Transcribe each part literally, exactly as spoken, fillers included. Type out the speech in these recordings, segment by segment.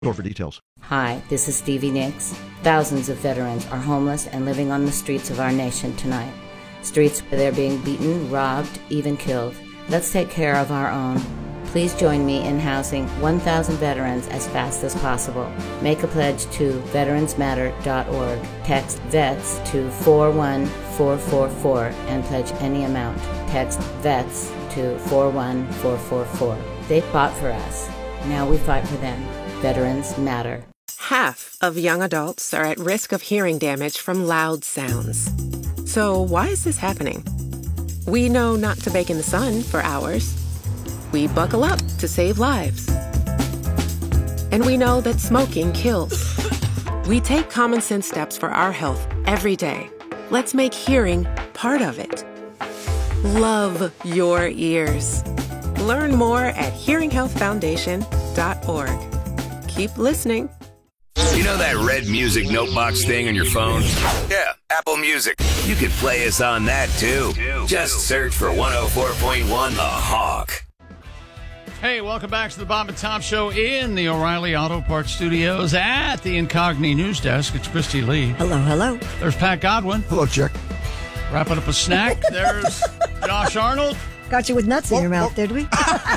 Or for details. Hi, this is Stevie Nicks. Thousands of veterans are homeless and living on the streets of our nation tonight. Streets where they're being beaten, robbed, even killed. Let's take care of our own. Please join me in housing one thousand veterans as fast as possible. Make a pledge to veterans matter dot org. Text VETS to four one four four four and pledge any amount. Text VETS to four one four four four. They fought for us. Now we fight for them. Veterans matter. Half of young adults are at risk of hearing damage from loud sounds. So why is this happening? We know not to bake in the sun for hours. We buckle up to save lives. And we know that smoking kills. We take common sense steps for our health every day. Let's make hearing part of it. Love your ears. Learn more at hearing health foundation dot org. Keep listening. You know that red music notebox thing on your phone? Yeah, Apple Music. You could play us on that, too. Just search for one oh four point one The Hawk. Hey, welcome back to the Bob and Tom Show in the O'Reilly Auto Parts Studios at the Incogni News Desk. It's Christy Lee. Hello, hello. There's Pat Godwin. Hello, Chick. Wrapping up a snack. There's Josh Arnold. Got you with nuts in your mouth, did we?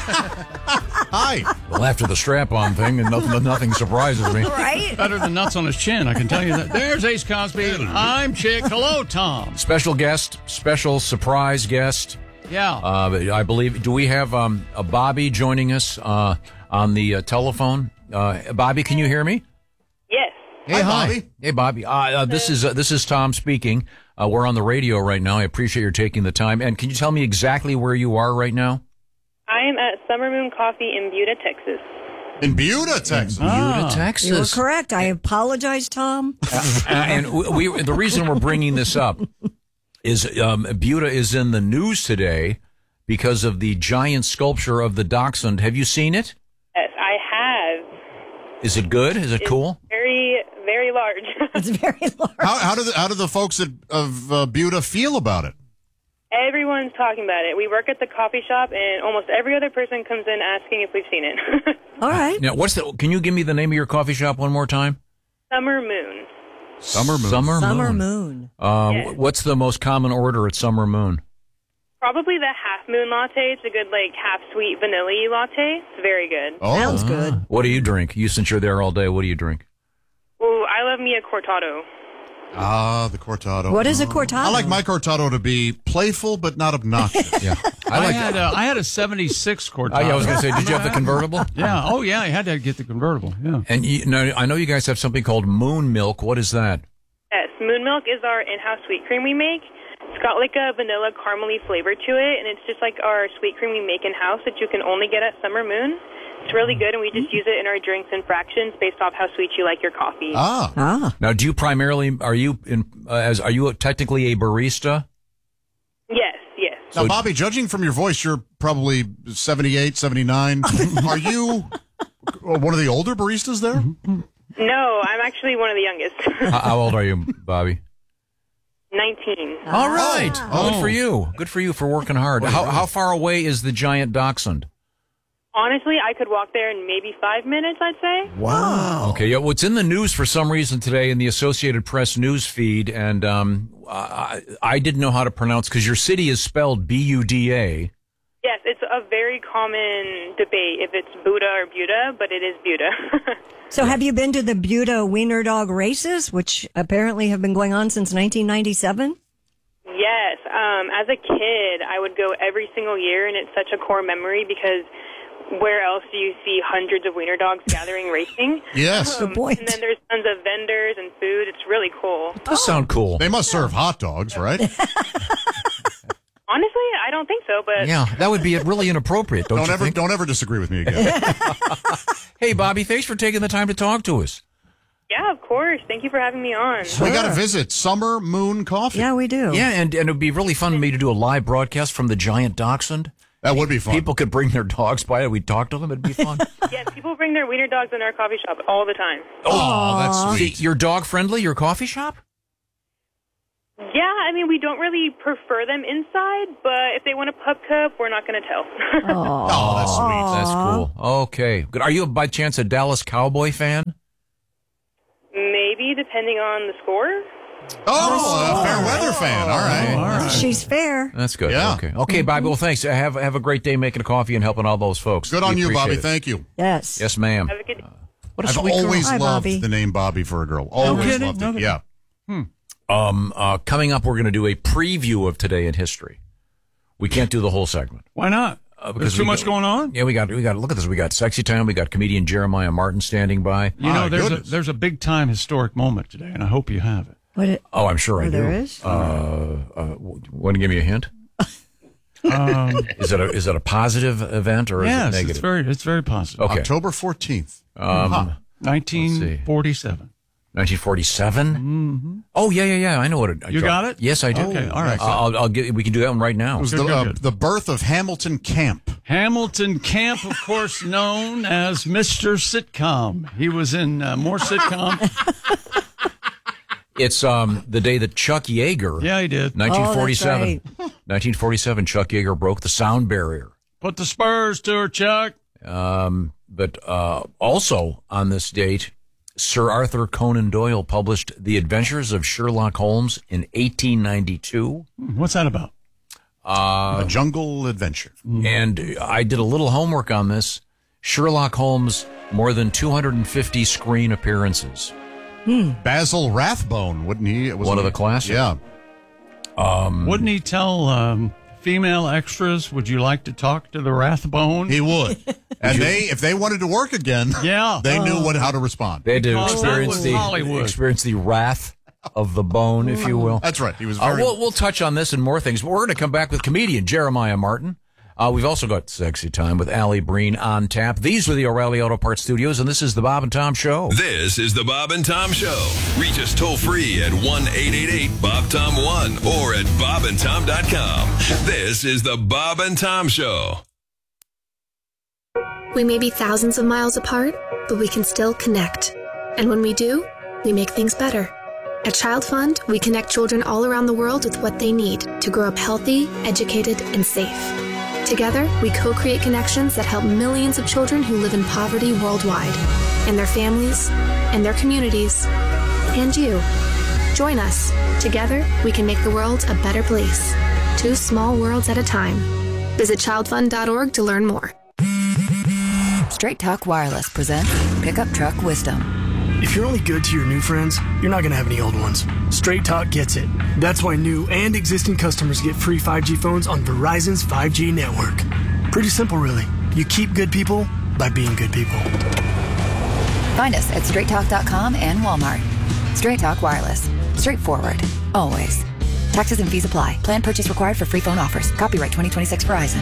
Hi. Well, after the strap-on thing, and nothing, nothing surprises me. Right? Better than nuts on his chin, I can tell you that. There's Ace Cosby. I'm Chick. Hello, Tom. Special guest, special surprise guest. Yeah. Uh, I believe, do we have um, a Bobby joining us uh, on the uh, telephone? Uh, Bobby, can you hear me? Yes. Hey, hi. Bobby. Hey, Bobby. Uh, uh, this is uh, this is Tom speaking. Uh, we're on the radio right now. I appreciate your taking the time. And can you tell me exactly where you are right now? I am at Summer Moon Coffee in Buda, Texas. In Buda, Texas. In Buda, Ah. Texas. You were correct. I apologize, Tom. Uh, and we, we the reason we're bringing this up is um, Buda is in the news today because of the giant sculpture of the Dachshund. Have you seen it? Yes, I have. Is it good? Is it It's cool? Very, very large. It's very large. How, how, do the, how do the folks at, of uh, Buda feel about it? Everyone's talking about it. We work at the coffee shop, and almost every other person comes in asking if we've seen it. All right. Now, what's the? Can you give me the name of your coffee shop one more time? Summer Moon. Summer Moon. Summer, Summer Moon. Moon. Uh, Yes. What's the most common order at Summer Moon? Probably the half moon latte. It's a good, like, half sweet vanilla latte. It's very good. Oh. Sounds good. What do you drink? You, since you're there all day, what do you drink? Ooh, I love me a cortado. Ah, the cortado. What is a cortado? I like my cortado to be playful but not obnoxious. Yeah, I, I like. had a, I had a seventy-six Cortado. Oh, yeah, I was going to say, did you have the convertible? Yeah. Oh, yeah. I had to get the convertible. Yeah. And you know, I know you guys have something called Moon Milk. What is that? Yes, Moon Milk is our in-house sweet cream we make. It's got like a vanilla caramely flavor to it, and it's just like our sweet cream we make in-house that you can only get at Summer Moon. It's really good, and we just use it in our drinks and fractions based off how sweet you like your coffee. Ah. Ah. Now, do you primarily are you in uh, as are you technically a barista? Yes, yes. Now, So- Bobby, judging from your voice, you're probably seventy-eight, seventy-nine. Are you one of the older baristas there? No, I'm actually one of the youngest. how, how old are you, Bobby? nineteen. All right. Oh. Good for you. Good for you for working hard. How how far away is the giant dachshund? Honestly, I could walk there in maybe five minutes, I'd say. Wow. Okay, yeah, well, it's in the news for some reason today in the Associated Press news feed, and um, I, I didn't know how to pronounce because your city is spelled B U D A. Yes, it's a very common debate if it's Buda or Buda, but it is Buda. So have you been to the Buda Wiener Dog races, which apparently have been going on since nineteen ninety-seven? Yes. Um, as a kid, I would go every single year, and it's such a core memory because where else do you see hundreds of wiener dogs gathering racing? Yes. Good point. And then there's tons of vendors and food. It's really cool. Does sound cool. They must serve hot dogs, right? Honestly, I don't think so, but Yeah, that would be really inappropriate, don't, Don't you ever, think? don't ever disagree with me again. Hey, Bobby, thanks for taking the time to talk to us. yeah, of course. Thank you for having me on. We got to visit Summer Moon Coffee. Yeah, we do. Yeah, and, and it would be really fun for me to do a live broadcast from the giant dachshund. That would be fun. People could bring their dogs by and we'd talk to them. It'd be fun. Yes, people bring their wiener dogs in our coffee shop all the time. Oh, that's sweet. You're dog friendly, your coffee shop? Yeah, I mean, we don't really prefer them inside, but if they want a pup cup, we're not going to tell. Oh, that's sweet. That's cool. Okay. Good. Are you, by chance, a Dallas Cowboy fan? Maybe, depending on the score. Oh, a fair weather fan. All right. All right. She's fair. That's good. Yeah. Okay. Okay, Bobby. Well, thanks. Have have a great day making coffee and helping all those folks. Good on We you, appreciate Bobby. it. Thank you. Yes. Yes, ma'am. Have a good day. What a I've sweet girl. always Hi, loved Bobby. the name Bobby for a girl. Always kidding? loved No it. kidding. Yeah. Um, uh, coming up, we're going to do a preview of Today in History. We can't do the whole segment. Why not? Uh, There's too we much got- going on. Yeah, we got we got look at this. We got Sexy Time. We got comedian Jeremiah Martin standing by. You know, My there's a, goodness. there's a big time historic moment today, and I hope you have it. What it, Oh, I'm sure I Oh, do. there is? Uh, uh, want to give me a hint? Um, Is it a is it a positive event or is yes, it it's negative? very it's very positive. Okay. October fourteenth. Um, nineteen forty-seven. nineteen forty-seven. Mm-hmm. Oh yeah, yeah, yeah. I know what it. You got it? Yes, I do. Okay, all right. Uh, I'll, I'll get. We can do that one right now. It was Good, the, good, uh, good. the birth of Hamilton Camp. Hamilton Camp, of course, known as Mister Sitcom. He was in uh, more sitcom. It's um the day that Chuck Yeager. Yeah, he did. nineteen forty-seven. Oh, that's nineteen forty-seven. Chuck Yeager broke the sound barrier. Put the Spurs to her, Chuck. Um, but uh, also on this date, Sir Arthur Conan Doyle published The Adventures of Sherlock Holmes in eighteen ninety-two. What's that about? a jungle adventure. And I did a little homework on this. Sherlock Holmes, more than two hundred fifty screen appearances. Basil Rathbone, wouldn't he? It was One of the classics. Yeah. Wouldn't he tell um, female extras, would you like to talk to the Rathbone? He would. And they, if they wanted to work again, Yeah. they knew what how to respond. They had to Because that experience was the Hollywood. experience the wrath of the bone, if you will. That's right. He was Uh, very. we'll, we'll touch on this and more things, but we're going to come back with comedian Jeremiah Martin. Uh, we've also got Sexy Time with Allie Breen on tap. These are the O'Reilly Auto Parts Studios, and this is the Bob and Tom Show. This is the Bob and Tom Show. Reach us toll free at one eight eight eight Bob Tom one or at bob and tom dot com. This is the Bob and Tom Show. We may be thousands of miles apart, but we can still connect. And when we do, we make things better. At Child Fund, we connect children all around the world with what they need to grow up healthy, educated, and safe. Together, we co-create connections that help millions of children who live in poverty worldwide, and their families, and their communities, and you. Join us. Together, we can make the world a better place. Two small worlds at a time. Visit child fund dot org to learn more. Straight Talk Wireless presents Pickup Truck Wisdom. If you're only good to your new friends, you're not going to have any old ones. Straight Talk gets it. That's why new and existing customers get free five G phones on Verizon's five G network. Pretty simple, really. You keep good people by being good people. Find us at straight talk dot com and Walmart. Straight Talk Wireless. Straightforward. Always. Taxes and fees apply. Plan purchase required for free phone offers. Copyright twenty twenty-six Verizon.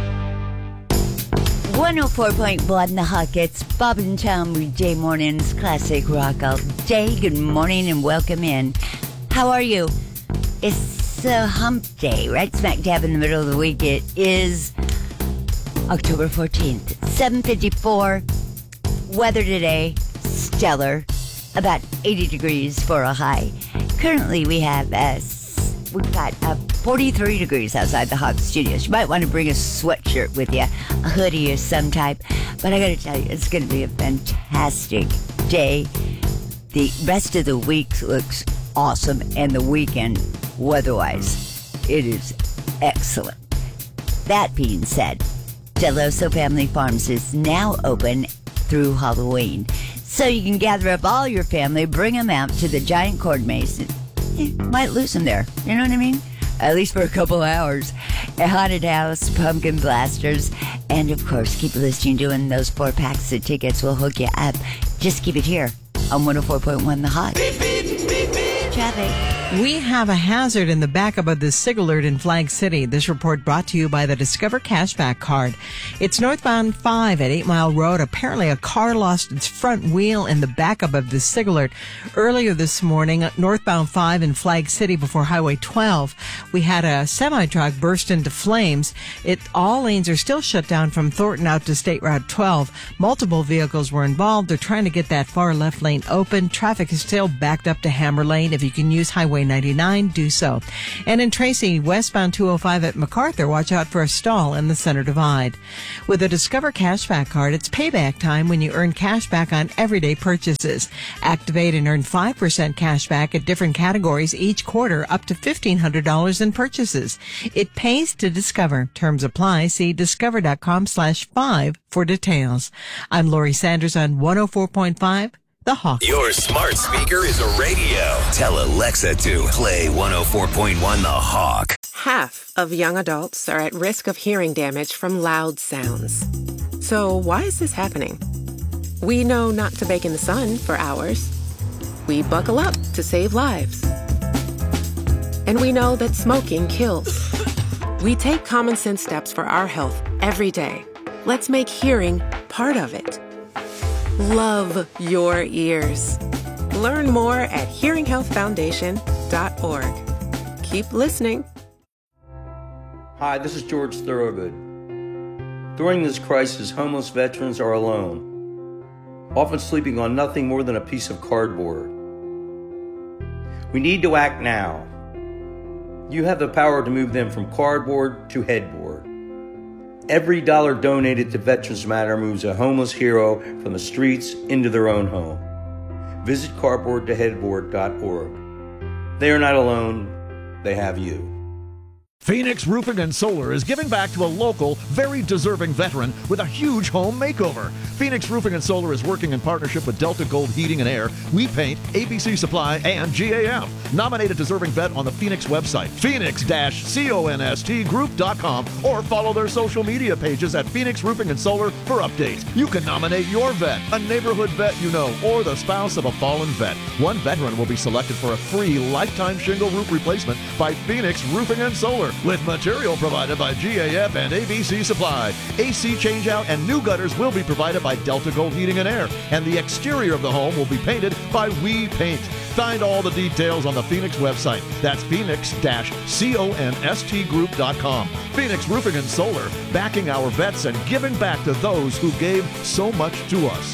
one oh four point one The Hawk. It's Bob and Tom weekday mornings, classic rock all day. Good morning and welcome in. How are you? It's a hump day, right smack dab in the middle of the week. It is October fourteenth, seven fifty-four. Weather today, stellar. About eighty degrees for a high. Currently we have uh, We've got uh, forty-three degrees outside the Hawk Studios. You might want to bring a sweatshirt with you, a hoodie of some type. But I got to tell you, it's going to be a fantastic day. The rest of the week looks awesome, and the weekend, weather-wise, it is excellent. That being said, Deloso Family Farms is now open through Halloween. So you can gather up all your family, bring them out to the giant corn maze. You might lose them there. You know what I mean? At least for a couple hours. A haunted house, pumpkin blasters, and of course, keep listening, doing those four packs of tickets will hook you up. Just keep it here on one oh four point one The Hawk. Traffic. We have a hazard in the backup of the SIG alert in Flag City. This report brought to you by the Discover Cashback Card. It's northbound five at eight Mile Road. Apparently a car lost its front wheel in the backup of the SIG alert. Earlier this morning, northbound five in Flag City before Highway twelve, we had a semi-truck burst into flames. It all lanes are still shut down from Thornton out to State Route twelve. Multiple vehicles were involved. They're trying to get that far left lane open. Traffic is still backed up to Hammer Lane. If you can use Highway Highway ninety-nine, do so. And in Tracy, westbound two oh five at MacArthur, watch out for a stall in the center divide. With a Discover Cashback card, it's payback time when you earn cash back on everyday purchases. Activate and earn five percent cash back at different categories each quarter, up to fifteen hundred dollars in purchases. It pays to Discover. Terms apply. See discover.com slash five for details. I'm Lori Sanders on one oh four point five, The Hawk. Your smart speaker is a radio. Tell Alexa to play one oh four point one The Hawk. Half of young adults are at risk of hearing damage from loud sounds. So why is this happening? We know not to bake in the sun for hours. We buckle up to save lives. And we know that smoking kills. We take common sense steps for our health every day. Let's make hearing part of it. Love your ears. Learn more at hearing health foundation dot org. Keep listening. Hi, this is George Thorogood. During this crisis, homeless veterans are alone, often sleeping on nothing more than a piece of cardboard. We need to act now. You have the power to move them from cardboard to headboard. Every dollar donated to Veterans Matter moves a homeless hero from the streets into their own home. Visit cardboard to headboard dot org. They are not alone. They have you. Phoenix Roofing and Solar is giving back to a local, very deserving veteran with a huge home makeover. Phoenix Roofing and Solar is working in partnership with Delta Gold Heating and Air, We Paint, A B C Supply, and G A M. Nominate a deserving vet on the Phoenix website, phoenix dash const group dot com, or follow their social media pages at Phoenix Roofing and Solar for updates. You can nominate your vet, a neighborhood vet you know, or the spouse of a fallen vet. One veteran will be selected for a free lifetime shingle roof replacement by Phoenix Roofing and Solar, with material provided by G A F and A B C Supply. A C changeout and new gutters will be provided by Delta Gold Heating and Air, and the exterior of the home will be painted by We Paint. Find all the details on the Phoenix website. That's phoenix dash const group dot com. Phoenix Roofing and Solar, backing our vets and giving back to those who gave so much to us.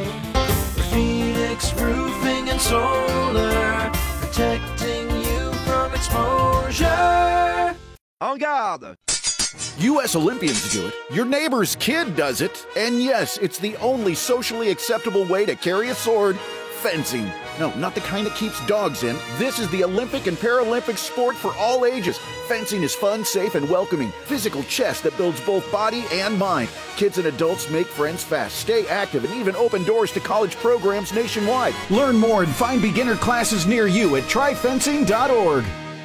Phoenix Roofing and Solar, protecting you from exposure. En garde! U S Olympians do it, your neighbor's kid does it, and yes, it's the only socially acceptable way to carry a sword: fencing. No, not the kind that keeps dogs in. This is the Olympic and Paralympic sport for all ages. Fencing is fun, safe, and welcoming. Physical chess that builds both body and mind. Kids and adults make friends fast, stay active, and even open doors to college programs nationwide. Learn more and find beginner classes near you at try fencing dot org.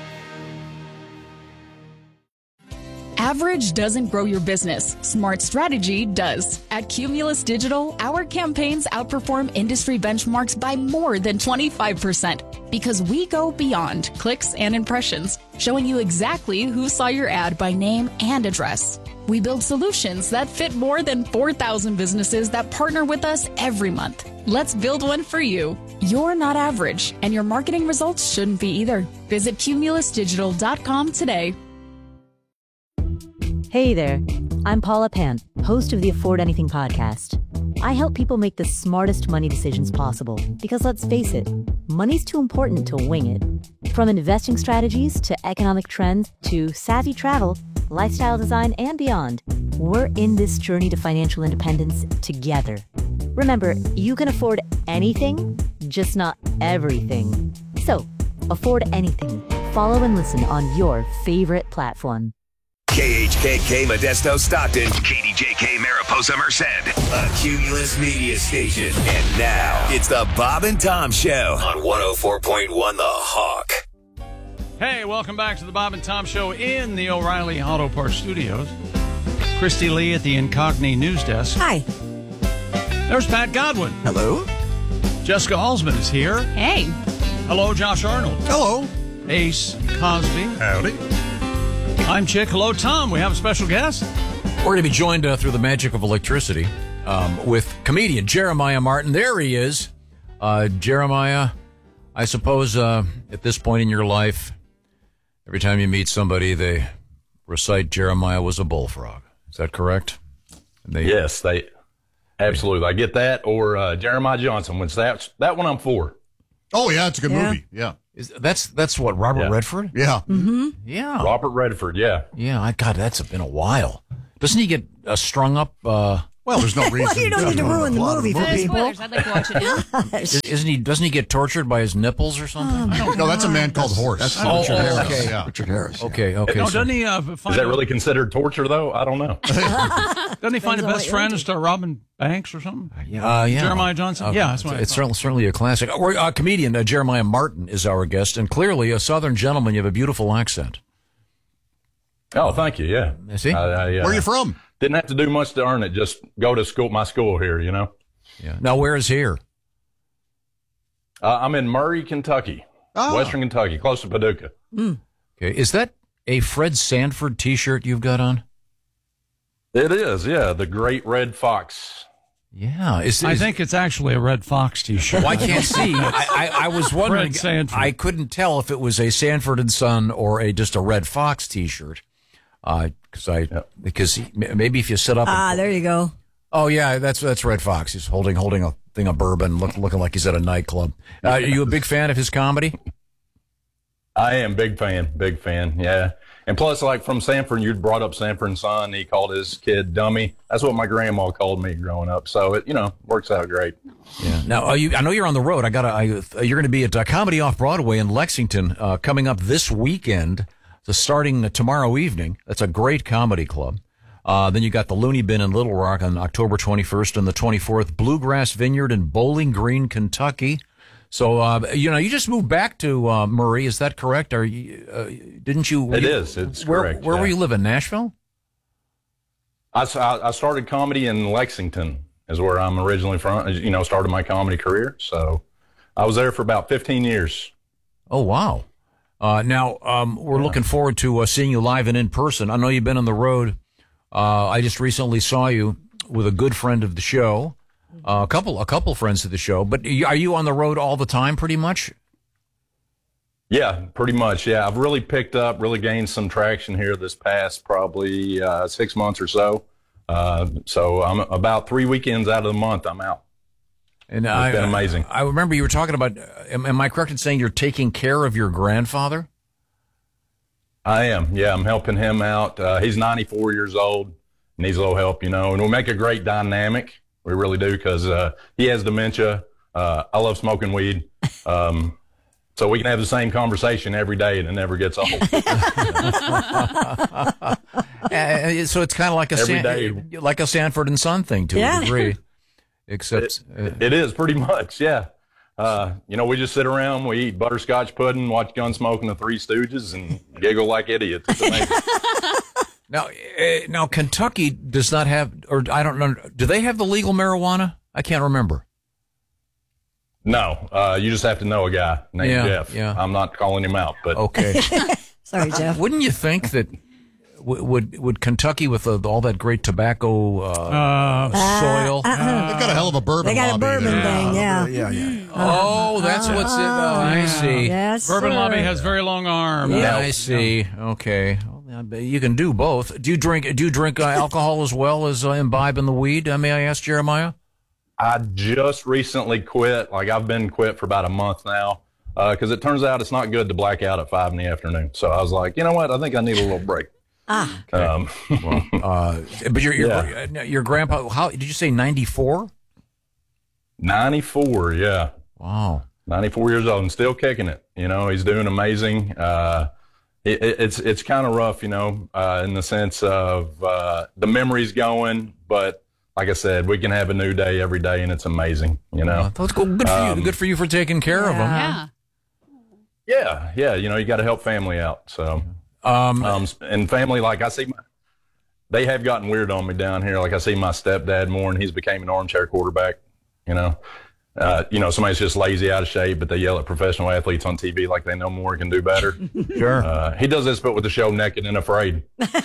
Average doesn't grow your business. Smart strategy does. At Cumulus Digital, our campaigns outperform industry benchmarks by more than twenty-five percent because we go beyond clicks and impressions, showing you exactly who saw your ad by name and address. We build solutions that fit more than four thousand businesses that partner with us every month. Let's build one for you. You're not average, and your marketing results shouldn't be either. Visit cumulus digital dot com today. Hey there, I'm Paula Pan, host of the Afford Anything podcast. I help people make the smartest money decisions possible because, let's face it, money's too important to wing it. From investing strategies to economic trends to savvy travel, lifestyle design, and beyond, we're in this journey to financial independence together. Remember, you can afford anything, just not everything. So, afford anything. Follow and listen on your favorite platform. K H K K Modesto Stockton, K D J K Mariposa Merced, a Cumulus media station. And now, it's the Bob and Tom Show on one oh four point one The Hawk. Hey, welcome back to the Bob and Tom Show in the O'Reilly Auto Parts Studios. Christy Lee at the Incogni News Desk. Hi. There's Pat Godwin. Hello. Jessica Alsman is here. Hey. Hello, Josh Arnold. Hello. Ace Cosby. Howdy. I'm Chick. Hello, Tom. We have a special guest. We're going to be joined uh, through the magic of electricity um, with comedian Jeremiah Martin. There he is. Uh, Jeremiah, I suppose uh, at this point in your life, every time you meet somebody, they recite Jeremiah was a bullfrog. Is that correct? They, yes, they absolutely. I get that. Or uh, Jeremiah Johnson. Which that, that one I'm for. Oh, yeah, it's a good yeah. movie. Yeah. Is that's that's what Robert Yeah. Redford? Yeah. Mm-hmm. Yeah. Robert Redford, yeah. Yeah, I God, that's been a while. Doesn't he get uh, strung up? Uh, well, there's no reason. Well, you don't need to ruin the movie for No people. spoilers. I'd like to watch it now. is- isn't he? Doesn't he get tortured by his nipples or something? No, no, that's a man called Horse. That's Oh, Richard oh, Harris. okay. Yeah. Richard Harris. Okay, okay. No, so- doesn't he uh, find Is that a- really considered torture, though? I don't know. Doesn't he find Depends a on best what friend you're and start robbing banks or something? Uh, yeah. Jeremiah Johnson? Uh, Yeah, that's what I it's thought. certainly, certainly a classic. Uh, we're- uh, comedian uh, Jeremiah Martin is our guest, and clearly a Southern gentleman. You have a beautiful accent. Oh, thank you. Yeah. See? I, I, uh, Where are you from? Didn't have to do much to earn it. Just go to school, my school here, you know. Yeah. Now, where is here? Uh, I'm in Murray, Kentucky, Oh. Western Kentucky, close to Paducah. Okay. Is that a Fred Sanford T-shirt you've got on? It is, yeah, the Great Red Fox. Yeah. Is, I is- think it's actually a Red Fox T-shirt. Well, I can't see. I, I, I was wondering. Fred Sanford. I couldn't tell if it was a Sanford and Son or a just a Red Fox T-shirt. Because I because he, m- maybe if you sit up. Ah, and, there you go. oh yeah, that's that's Red Fox. He's holding holding a thing of bourbon, look, looking like he's at a nightclub. Uh, are you a big fan of his comedy? I am big fan, big fan, yeah. And plus, like from Sanford, you brought up Sanford and Son. He called his kid Dummy. That's what my grandma called me growing up. So it, you know, works out great. Yeah. Now, are you, I know you're on the road. I got. I, you're going to be at uh, Comedy Off Broadway in Lexington uh, coming up this weekend. So starting tomorrow evening. That's a great comedy club. Uh, then you got the Looney Bin in Little Rock on October twenty-first and the twenty-fourth. Bluegrass Vineyard in Bowling Green, Kentucky. So uh, you know, you just moved back to uh, Murray. Is that correct? Are you? Uh, didn't you? It you, is. It's where, correct. Where yeah. were you living? Nashville. I, s- I- I started comedy in Lexington, is where I'm originally from. You know, started my comedy career. So I was there for about fifteen years. Oh wow! Uh, now um, we're yeah. looking forward to uh, seeing you live and in person. I know you've been on the road. Uh, I just recently saw you with a good friend of the show, uh, a couple a couple friends of the show. But are you on the road all the time, pretty much? Yeah, pretty much. Yeah, I've really picked up, really gained some traction here this past probably uh, six months or so. Uh, so I'm about three weekends out of the month. I'm out. And it's I, been amazing. I remember you were talking about. Am, am I correct in saying you're taking care of your grandfather? I am. Yeah, I'm helping him out. Uh, he's ninety-four years old, needs a little help, you know, and we make a great dynamic. We really do, because uh, he has dementia. Uh, I love smoking weed. Um, so we can have the same conversation every day and it never gets old. uh, so it's kind of like a Every San, day. like a Sanford and Son thing to Yeah. a degree. Except It, uh, it is pretty much, yeah. Uh, you know, we just sit around, we eat butterscotch pudding, watch Gunsmoke and the Three Stooges, and giggle like idiots. It's amazing. now, uh, now Kentucky does not have, or I don't know, do they have the legal marijuana? I can't remember. No, uh, you just have to know a guy named Yeah, Jeff. yeah. I'm not calling him out, but Okay. Sorry, Jeff. Wouldn't you think that w- would would Kentucky with uh, all that great tobacco uh, soil? Uh, uh, They've got a hell of a bourbon They got a lobby bourbon there. thing, yeah. Yeah, yeah. Oh, that's what's it. Oh, I see. Yes, Bourbon sir. Lobby has very long arms. Yeah, I see. Okay, well, I bet you can do both. Do you drink? Do you drink uh, alcohol as well as uh, imbibe in the weed? Uh, may I ask, Jeremiah? I just recently quit. Like, I've been quit for about a month now, because it turns out it's not good to black out at five in the afternoon. So I was like, you know what? I think I need a little break. Ah. Um, Well, uh, but your your, Yeah. your grandpa, how did you say ninety-four? ninety-four, yeah. Wow. ninety-four years old and still kicking it. You know, he's doing amazing. Uh, it, it, it's it's kind of rough, you know, uh, in the sense of uh, the memory's going, but like I said, we can have a new day every day, and it's amazing, you know. Uh, that's good. Good for Um, you. Good for you for taking care of him. Yeah. Yeah, yeah, you know, you got to help family out. So, Um, um, and family, like I see, my, they have gotten weird on me down here. Like I see my stepdad more, and he's became an armchair quarterback. You know, uh, you know, somebody's just lazy, out of shape, but they yell at professional athletes on T V like they know more and can do better. Sure. Uh, he does this, but with the show Naked and Afraid.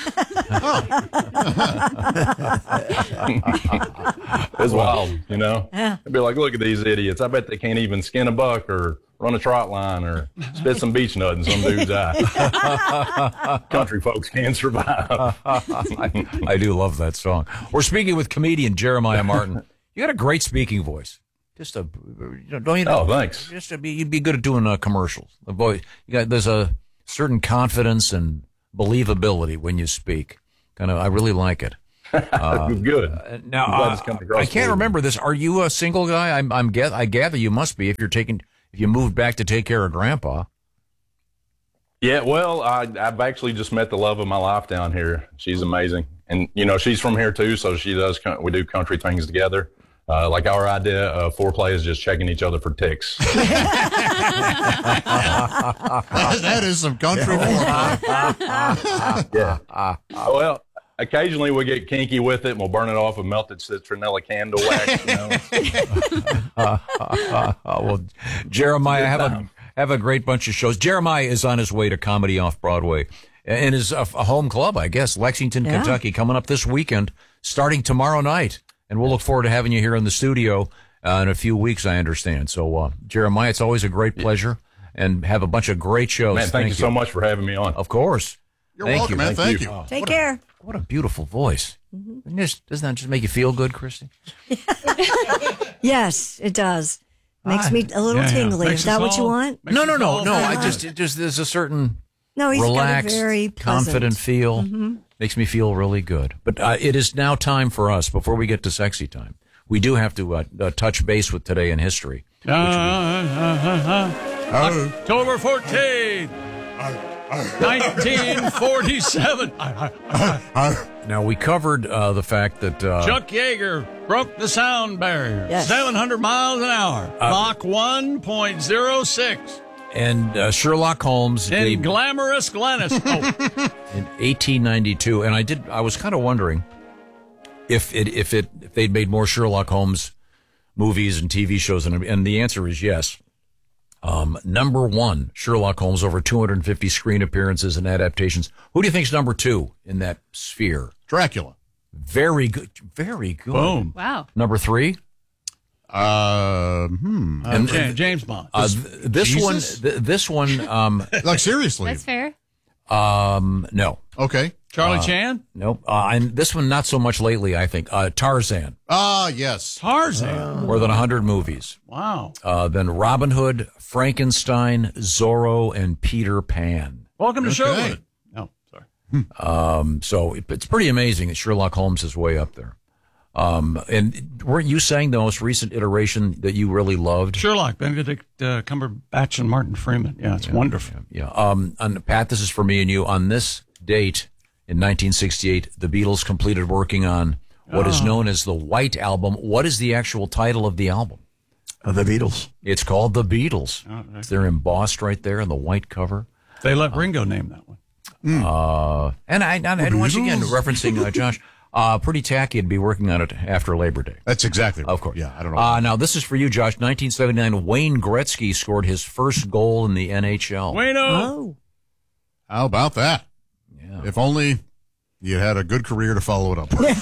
It's wild, you know. Yeah. I'd be like, look at these idiots. I bet they can't even skin a buck or run a trot line or spit some beech nut in some dude's eye. Country folks can survive. I, I do love that song. We're speaking with comedian Jeremiah Martin. You got a great speaking voice. Just a, you know, don't you know? Oh, thanks. Just to be, you'd be good at doing uh, commercials. The voice, you got there's a certain confidence and believability when you speak. Kind of, I really like it. Uh, Good. Uh, now, I'm glad uh, it's coming across I can't clearly. remember this. Are you a single guy? I'm, I'm get, I gather you must be if you're taking, if you moved back to take care of Grandpa. Yeah, well, I, I've actually just met the love of my life down here. She's amazing, and you know she's from here too, so she does. We do country things together. Uh, like our idea of foreplay is just checking each other for ticks. That is some country foreplay. Yeah. Well, occasionally we get kinky with it, and we'll burn it off with melted citronella candle wax. You know? uh, uh, uh, well, Jeremiah, have a have a great bunch of shows. Jeremiah is on his way to Comedy Off Broadway, and his uh, a home club, I guess, Lexington, Yeah. Kentucky, coming up this weekend, starting tomorrow night. And we'll look forward to having you here in the studio uh, in a few weeks, I understand. So, uh, Jeremiah, it's always a great pleasure, and have a bunch of great shows. Man, thank, you so much for having me on. Of course. You're Thank welcome, you. man. Thank you. Oh, Take what care. A, what a beautiful voice. Doesn't this- doesn't that just make you feel good, Christy? Yes, it does. Makes Ah, me a little yeah, yeah. tingly. Makes Is that us what you all- want? No, no, no, no. I Uh-huh. just, it just there's a certain No, he's got a relaxed, very pleasant- confident feel. Mhm. Makes me feel really good. But uh, it is now time for us, before we get to sexy time, we do have to uh, uh, touch base with today in history. Uh, uh, uh, uh. October fourteenth, nineteen forty-seven. Now, we covered uh, the fact that uh, Chuck Yeager broke the sound barrier. Yes. seven hundred miles an hour. Uh, Mach one point oh six. and uh, Sherlock Holmes In they- glamorous Glennis. Oh. in eighteen ninety-two, and I did. I was kind of wondering if it if it if they'd made more Sherlock Holmes movies and T V shows, and and the answer is yes. Um, number one, Sherlock Holmes, over two hundred fifty screen appearances and adaptations. Who do you think's number two in that sphere? Dracula. Very good. Very good. Boom. Wow. Number three. Uh, hmm. Uh, James, James Bond. Uh, th- this Jesus? one. Th- this one. Um, Like, seriously? That's fair. um, no. Okay. Charlie Uh, Chan? Nope. Uh, and this one, not so much lately, I think. Uh, Tarzan. Ah, yes. Tarzan. More than one hundred movies. Wow. Uh, then Robin Hood, Frankenstein, Zorro, and Peter Pan. Welcome to Okay. Showwood. No, sorry. Um, so it, it's pretty amazing that Sherlock Holmes is way up there. Um, and weren't you saying the most recent iteration that you really loved? Sherlock, Benedict uh, Cumberbatch and Martin Freeman. Yeah, it's Yeah, wonderful. Yeah. Um, and Pat, this is for me and you. On this date in nineteen sixty-eight, the Beatles completed working on what is Oh. known as the White Album. What is the actual title of the album? Uh, the Beatles. It's called The Beatles. Oh, right. They're embossed right there in the white cover. They let Ringo name that one. Uh, and I, and, and once again, referencing uh, Josh, uh, pretty tacky to be working on it after Labor Day. That's exactly right. Of course. Yeah, I don't know. Uh, now, this is for you, Josh. nineteen seventy-nine, Wayne Gretzky scored his first goal in the N H L. Wayno! Oh. How about that? Yeah. If only you had a good career to follow it up with.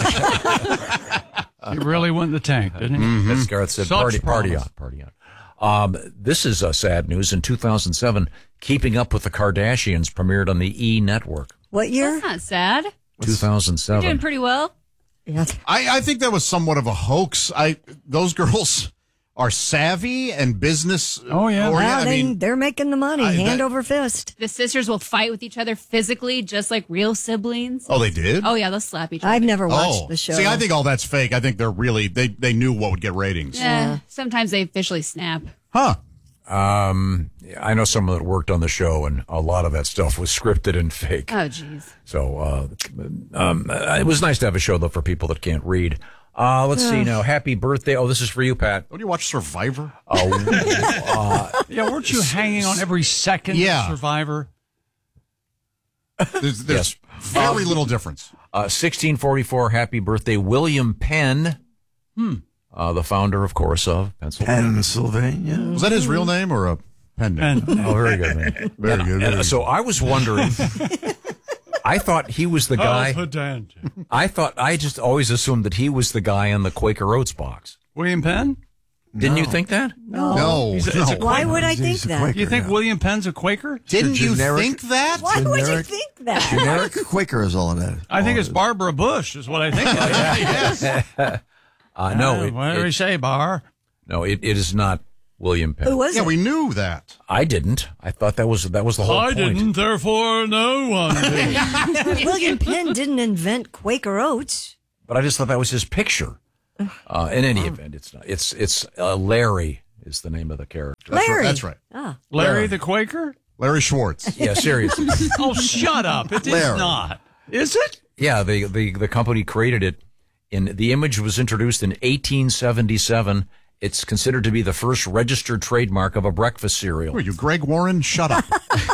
He really went in the tank, didn't he? As Garth said, Such party, party promise. on, party on. Um, this is uh, sad news. In two thousand seven, Keeping Up with the Kardashians premiered on the E! Network. What year? That's not sad. two thousand You're doing seven. pretty well. Yeah. I, I think that was somewhat of a hoax. I those girls are savvy and business. Oh, yeah. Or, Wow, I they, mean, they're making the money, I- hand that- over fist. The sisters will fight with each other physically, just like real siblings. oh, they did. Oh yeah, they'll slap each other. I've never watched Oh, the show. see, I think all that's fake. I think they're really they they knew what would get ratings. Yeah. Sometimes they officially snap. Huh? Um, I know someone that worked on the show, and a lot of that stuff was scripted and fake. Oh jeez. So uh, um, uh, it was nice to have a show, though, for people that can't read. Uh, let's see now. Happy birthday. Oh, this is for you, Pat. Don't you watch Survivor? Oh, uh, Yeah, weren't you hanging on every second Yeah. of Survivor? There's, there's very little difference. uh, sixteen forty-four, happy birthday, William Penn. Hmm. Uh, the founder, of course, of Pennsylvania. Pennsylvania. Was that his real name or a pen name? Oh, very good, man. Very good. And, very uh, so I was wondering. I thought he was the guy. Oh, pedant. I thought I just always assumed that he was the guy in the Quaker Oats box. William Penn? Didn't you think that? No. No. He's a- it's a no. Why Quaker. would I think He's a that? Quaker, You think yeah. William Penn's a Quaker? Didn't you generic- think that? Why would you Generic- think that? Generic Quaker is all it is. I think All it's it is. Barbara Bush is what I think. Yes. Uh, no, Uh, it, what do it- we say, Bar? No, it, it is not William Penn. Who was Yeah, it? we knew that. I didn't. I thought that was that was the whole I point. didn't, therefore no one did. William Penn didn't invent Quaker Oats. But I just thought that was his picture. Uh, in any event, it's not. It's it's uh, Larry is the name of the character. That's Larry. right. That's right. Ah. Larry Larry. the Quaker? Larry Schwartz. Yeah, seriously. Oh, shut up. It is Larry. not. Is it? Yeah, the, the the company created it. In the image was introduced in eighteen seventy-seven. It's considered to be the first registered trademark of a breakfast cereal. Who are you, Greg Warren? Shut up.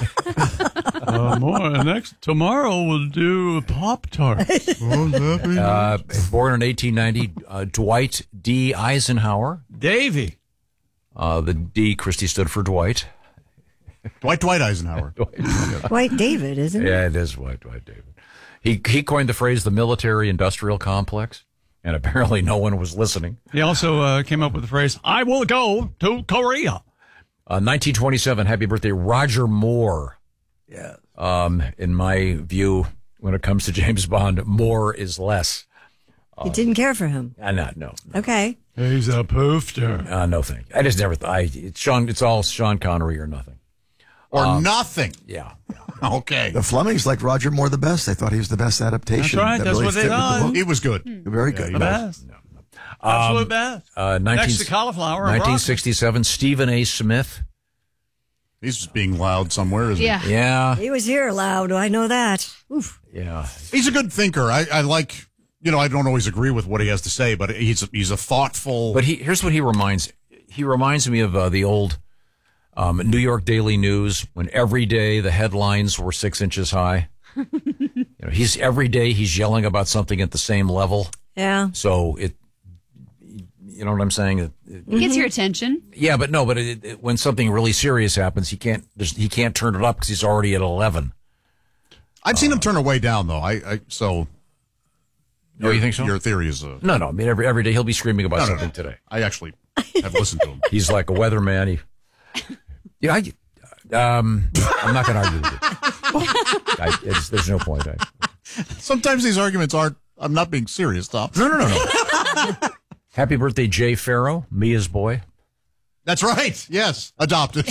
Uh, more next tomorrow we'll do Pop Tart. Uh, born in eighteen ninety, uh, Dwight D. Eisenhower. Davy. Uh, the D, Christie, stood for Dwight. Dwight Dwight Eisenhower. Dwight David, isn't it? Yeah, it is Dwight Dwight David. He he coined the phrase the military-industrial complex, and apparently no one was listening. He also uh, came up with the phrase, I will go to Korea. Uh, nineteen twenty-seven, happy birthday, Roger Moore. Yeah. Um, in my view, when it comes to James Bond, more is less. You didn't care for him. Uh, no, no. Okay. He's a poofter. Uh, no, thank you. I just never thought. I, it's, Sean, it's all Sean Connery or nothing. Or Um, nothing. Yeah. Okay. The Flemings liked Roger Moore the best. They thought he was the best adaptation. That's right. That That's really what they fit with the thought. book. He was good. Very good. The best. Um, Absolute best. Uh, nineteen, Next to cauliflower and nineteen sixty-seven, Stephen A. Smith. He's just being loud somewhere, isn't Yeah. he? Yeah. He was here loud. I know that. Oof. Yeah. He's a good thinker. I, I like, you know, I don't always agree with what he has to say, but he's a, he's a thoughtful. But he here's what he reminds. He reminds me of uh, the old um, New York Daily News when every day the headlines were six inches high. You know, he's every day he's yelling about something at the same level. Yeah. So it, you know what I'm saying? It, it, It gets your attention. yeah, but no, but it, it, when something really serious happens, he can't. There's, he can't turn it up because he's already at eleven. I've seen him turn it way down, though. I, I so. Oh, you think so? Your theory is a. No, no. I mean, every every day he'll be screaming about No, no, something no. today. I actually have listened to him. He's like a weatherman. He, yeah, I, um, I'm not going to argue with you. I, it's, there's no point. I, Sometimes these arguments aren't. I'm not being serious, Tom. no, no, no, no. Happy birthday, Jay Farrow, Mia's boy. That's right. Yes, adopted.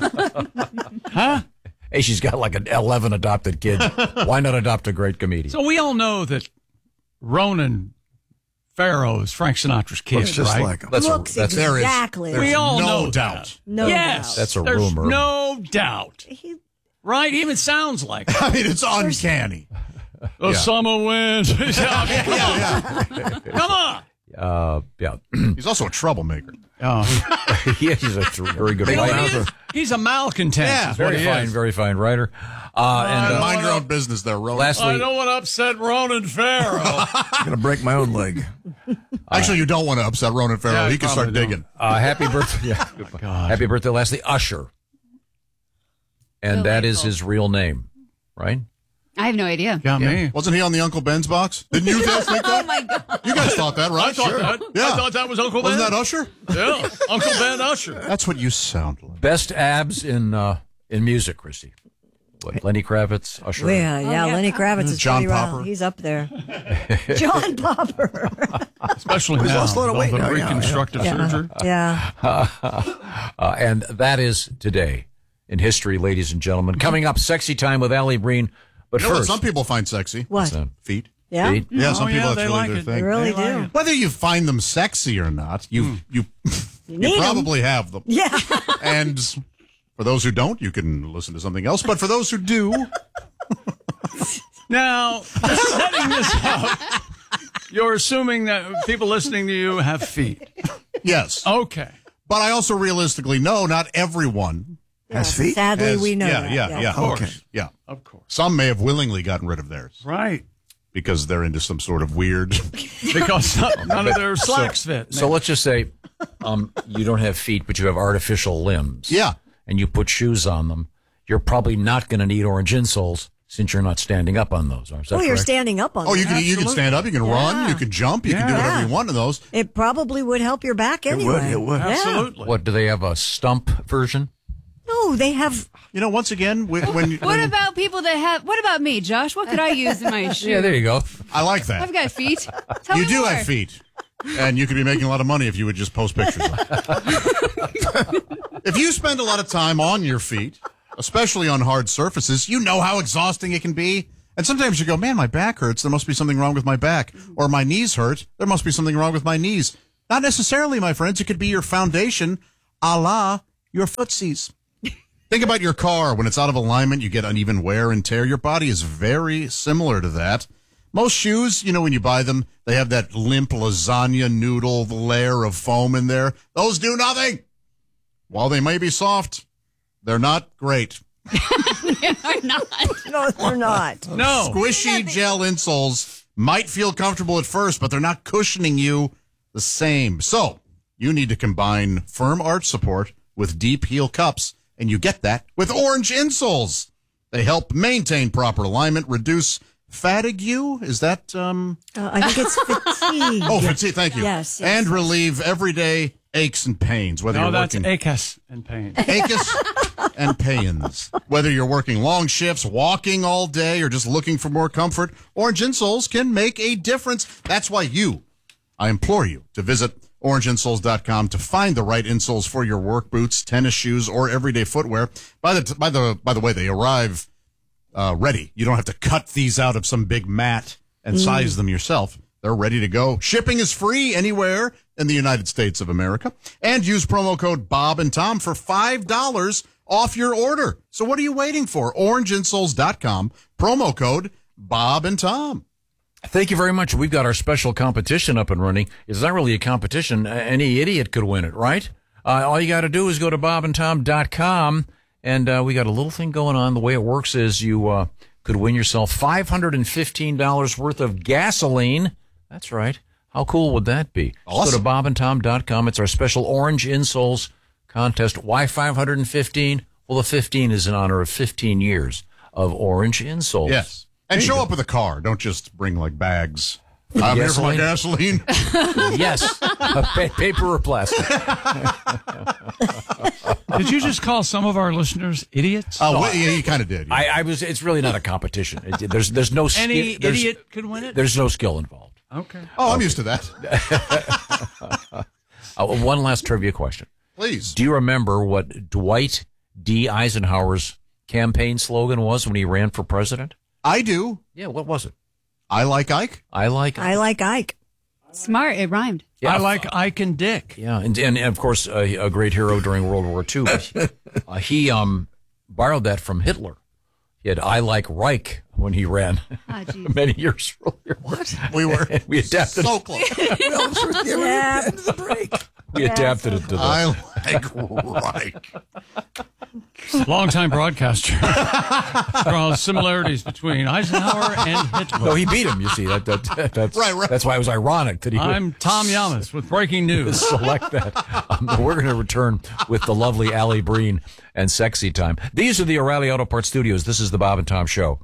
Huh? Hey, she's got like an eleven adopted kids. Why not adopt a great comedian? So we all know that Ronan Farrow is Frank Sinatra's kid, Looks just right? like him. That's Looks a, that's there is- exactly. there's we all no know doubt. that. No yes, doubt. That's a there's rumor. no doubt. He- Right? Even sounds like it. I mean, it's uncanny. The Yeah. summer winds. yeah, yeah. Come on. uh, yeah. He's also a troublemaker. Oh. yeah, he's a th- very good You know, writer. he is, he's a malcontent. Yeah, is what Very he fine, is. very fine writer. Uh, and uh, Mind your own business there, Ronan. I lastly, don't want to upset Ronan Farrow. I'm going to break my own leg. Actually, you don't want to upset Ronan Farrow. Yeah, he you can start probably don't. digging. uh, happy birthday. Yeah. Happy birthday, lastly, Usher. And that is Delightful. his real name, right? I have no idea. Got me. Wasn't he on the Uncle Ben's box? Didn't you guys think that? Oh my god. You guys thought that, right? I thought Sure. that. Yeah. I thought that was Uncle Wasn't Ben. that Usher? Yeah, Uncle Ben Usher. That's what you sound like. Best abs in uh, in music, Christy. What, Lenny Kravitz, Usher. Yeah, yeah, yeah. Lenny Kravitz is John pretty wild. Popper. He's up there. John Popper. Especially He's now. lost a lot of weight all the now, yeah, reconstructive yeah. surgery. Yeah. Uh, and that is today in history, ladies and gentlemen. Coming up, Sexy Time with Allie Breen. But You know what first, some people find sexy? What? uh, Feet. Yeah. feet. Yeah, some Oh, people yeah, that's they really like their it. thing. They really They like do. it. Whether you find them sexy or not, you you you, need 'em. probably have them. Yeah. And for those who don't, you can listen to something else. But for those who do, Now, setting this up, you're assuming that people listening to you have feet. yes. Okay. But I also realistically know not everyone Has feet? Sadly, has- we know yeah, that. Yeah, yeah, Of course. Okay. Yeah. Of course. Some may have willingly gotten rid of theirs Right. because they're into some sort of weird. Because none of their slacks fit. So let's just say um, you don't have feet, but you have artificial limbs. Yeah. And you put shoes on them. You're probably not going to need orange insoles since you're not standing up on those. Is that Oh, you're correct? standing up on Oh, them. you can you can stand up, you can run, Yeah. you can jump, you can do whatever Yeah. you want in those. It probably would help your back It anyway. would, it would. Yeah. Absolutely. What, do they have a stump version? No, they have. You know, once again, when, when, What when about people that have? What about me, Josh? What could I use in my shoe? Yeah, there you go. I like that. I've got feet. Tell You me do more. have feet. And you could be making a lot of money if you would just post pictures of it. If you spend a lot of time on your feet, especially on hard surfaces, you know how exhausting it can be. And sometimes you go, man, my back hurts. There must be something wrong with my back. Or my knees hurt. There must be something wrong with my knees. Not necessarily, my friends. It could be your foundation, a la your footsies. Think about your car. When it's out of alignment, you get uneven wear and tear. Your body is very similar to that. Most shoes, you know, when you buy them, they have that limp lasagna noodle layer of foam in there. Those do nothing. While they may be soft, they're not great. They're not. No, they're not. No. Squishy gel insoles might feel comfortable at first, but they're not cushioning you the same. So you need to combine firm arch support with deep heel cups, and you get that with Orange insoles. They help maintain proper alignment, reduce fatigue. Is that um? Uh, I think it's fatigue. Oh, fatigue. Thank you. Yes, yes, and yes. relieve everyday aches and pains. Whether No, you're that's working achus and pain. achus and pains. Whether you're working long shifts, walking all day, or just looking for more comfort, Orange insoles can make a difference. That's why you, I implore you to visit orange insoles dot com to find the right insoles for your work boots, tennis shoes, or everyday footwear. By the by the by the way, they arrive uh, ready. You don't have to cut these out of some big mat and Mm. size them yourself. They're ready to go. Shipping is free anywhere in the United States of America. And use promo code Bob and Tom for five dollars off your order. So what are you waiting for? orange insoles dot com, promo code Bob and Tom. Thank you very much. We've got our special competition up and running. It's not really a competition. Any idiot could win it, right? Uh, all you got to do is go to bob and tom dot com, and uh, we got a little thing going on. The way it works is you uh, could win yourself five hundred fifteen dollars worth of gasoline. That's right. How cool would that be? Awesome. Go to bob and tom dot com. It's our special Orange Insoles contest. Why five hundred fifteen? Well, the fifteen is in honor of fifteen years of Orange Insoles. Yes. And show up with a car. Don't just bring, like, bags. I'm here for my gasoline. Yes. Uh, pa- paper or plastic. Did you just call some of our listeners idiots? Oh, well, yeah, you kind of did. Yeah. I, I was. It's really not a competition. It, there's there's no ski- Any there's, idiot could win it? There's no skill involved. Okay. Oh, I'm used to that. Uh, one last trivia question. Please. Do you remember what Dwight D. Eisenhower's campaign slogan was when he ran for president? I do. Yeah, what was it? I like Ike. I like I like Ike. Smart. It rhymed. Yeah, I like Ike and Dick. Yeah, and and, and of course uh, a great hero during World War Two. uh, he um borrowed that from Hitler. He had "I like Reich" when he ran Oh, many years earlier. What? We were we adapted. so close. Yeah. End of the break. We adapted it to the. I like Reich. Longtime broadcaster. Draws similarities between Eisenhower and Hitler. No, he beat him. You see that, that that's Right, right. That's why it was ironic that he. would I'm Tom Yamas with breaking news. select that. Um, we're going to return with the lovely Allie Breen and Sexy Time. These are the O'Reilly Auto Parts Studios. This is the Bob and Tom Show.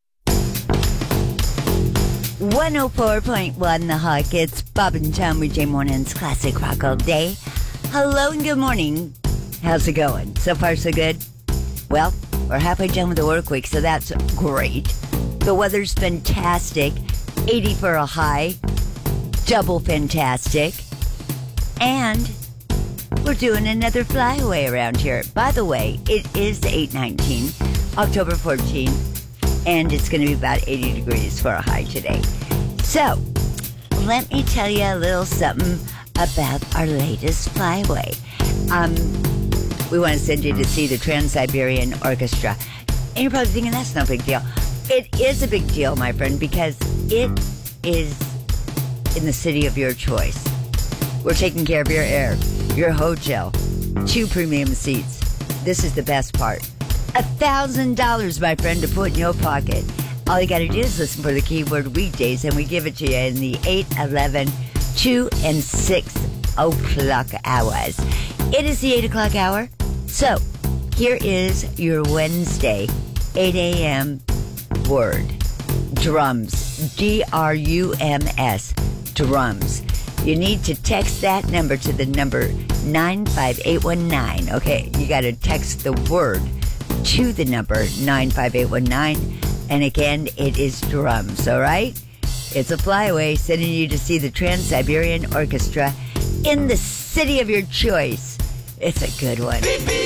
one oh four point one The Hawk. It's Bob and Tom with Jay Morning's Classic Rock All Day. Hello and good morning. How's it going? So far, so good? Well, we're halfway done with the work week, so that's great. The weather's fantastic. eighty for a high. Double fantastic. And we're doing another flyaway around here. By the way, it is eight nineteen, October fourteenth, and it's going to be about eighty degrees for a high today. So, let me tell you a little something about our latest flyaway. Um, we want to send you to see the Trans-Siberian Orchestra. And you're probably thinking that's no big deal. It is a big deal, my friend, because it is in the city of your choice. We're taking care of your air, your hotel, two premium seats. This is the best part. A thousand dollars, my friend, to put in your pocket. All you got to do is listen for the keyword weekdays, and we give it to you in the eight, eleven, two, and six o'clock hours. It is the eight o'clock hour. So, here is your Wednesday, eight a.m. word. Drums. D R U M S. Drums. You need to text that number to the number nine five eight one nine. Okay, you got to text the word to the number nine five eight one nine. And again, it is drums, all right? It's a flyway sending you to see the Trans-Siberian Orchestra in the city of your choice. It's a good one.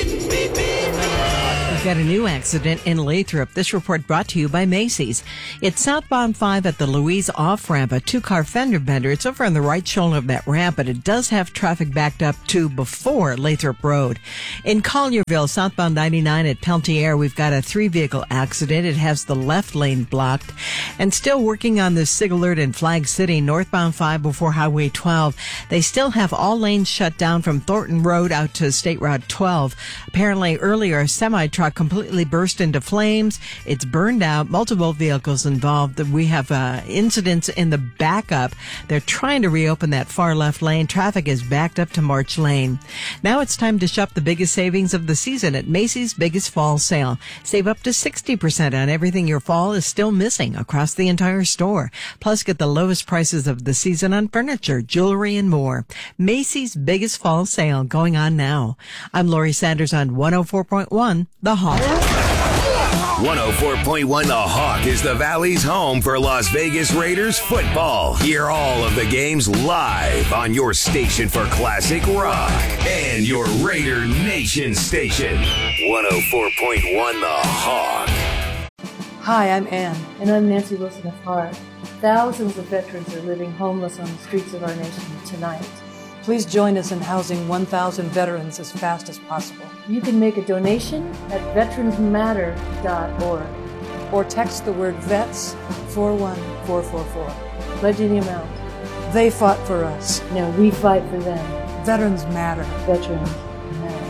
We've got a new accident in Lathrop. This report brought to you by Macy's. It's southbound five at the Louise off-ramp, a two-car fender bender. It's over on the right shoulder of that ramp, but it does have traffic backed up to before Lathrop Road. In Collierville, southbound ninety-nine at Peltier, we've got a three-vehicle accident. It has the left lane blocked. And still working on the SIG alert in Flag City, northbound five before Highway twelve. They still have all lanes shut down from Thornton Road out to State Route twelve. Apparently earlier, a semi-truck completely burst into flames. It's burned out. Multiple vehicles involved. We have uh, incidents in the backup. They're trying to reopen that far left lane. Traffic is backed up to March Lane. Now it's time to shop the biggest savings of the season at Macy's Biggest Fall Sale. Save up to sixty percent on everything your fall is still missing across the entire store. Plus, get the lowest prices of the season on furniture, jewelry, and more. Macy's Biggest Fall Sale going on now. I'm Lori Sanders on one oh four point one, The Hawk. one oh four point one The Hawk is the Valley's home for Las Vegas Raiders football. Hear all of the games live on your station for classic rock and your Raider Nation station. one oh four point one The Hawk. Hi, I'm Ann, and I'm Nancy Wilson of Heart. Thousands of veterans are living homeless on the streets of our nation tonight. Please join us in housing one thousand veterans as fast as possible. You can make a donation at veterans matter dot org or text the word VETS four one four four four. Pledge any amount. They fought for us. Now we fight for them. Veterans matter. Veterans matter.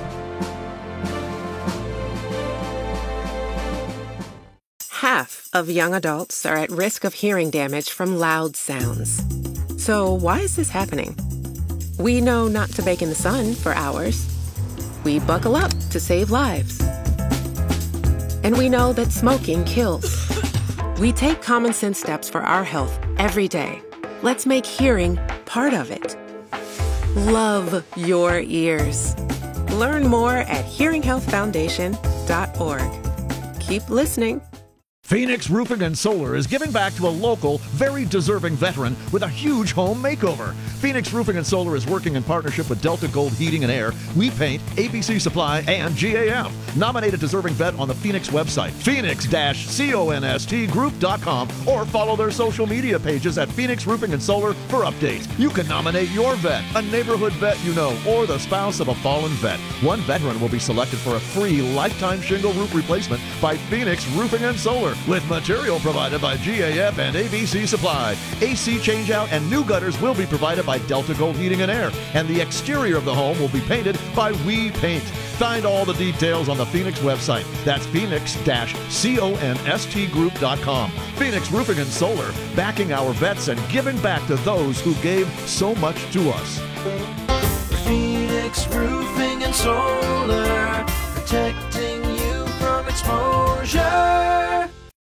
Half of young adults are at risk of hearing damage from loud sounds. So why is this happening? We know not to bake in the sun for hours. We buckle up to save lives. And we know that smoking kills. We take common sense steps for our health every day. Let's make hearing part of it. Love your ears. Learn more at hearing health foundation dot org. Keep listening. Phoenix Roofing and Solar is giving back to a local, very deserving veteran with a huge home makeover. Phoenix Roofing and Solar is working in partnership with Delta Gold Heating and Air, We Paint, A B C Supply, and G A F. Nominate a deserving vet on the Phoenix website, phoenix dash const group dot com, or follow their social media pages at Phoenix Roofing and Solar for updates. You can nominate your vet, a neighborhood vet you know, or the spouse of a fallen vet. One veteran will be selected for a free lifetime shingle roof replacement by Phoenix Roofing and Solar, with material provided by G A F and A B C Supply. A C changeout and new gutters will be provided by Delta Gold Heating and Air, and the exterior of the home will be painted by We Paint. Find all the details on the Phoenix website. That's phoenix dash const group dot com. Phoenix Roofing and Solar, backing our vets and giving back to those who gave so much to us. Phoenix Roofing and Solar, protecting you from exposure.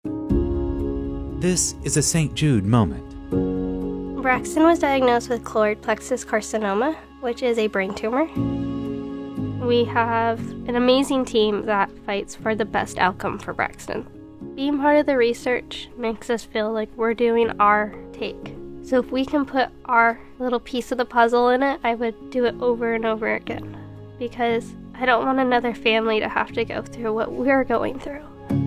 This is a Saint Jude moment. Braxton was diagnosed with choroid plexus carcinoma, which is a brain tumor. We have an amazing team that fights for the best outcome for Braxton. Being part of the research makes us feel like we're doing our take. So if we can put our little piece of the puzzle in it, I would do it over and over again. Because I don't want another family to have to go through what we're going through.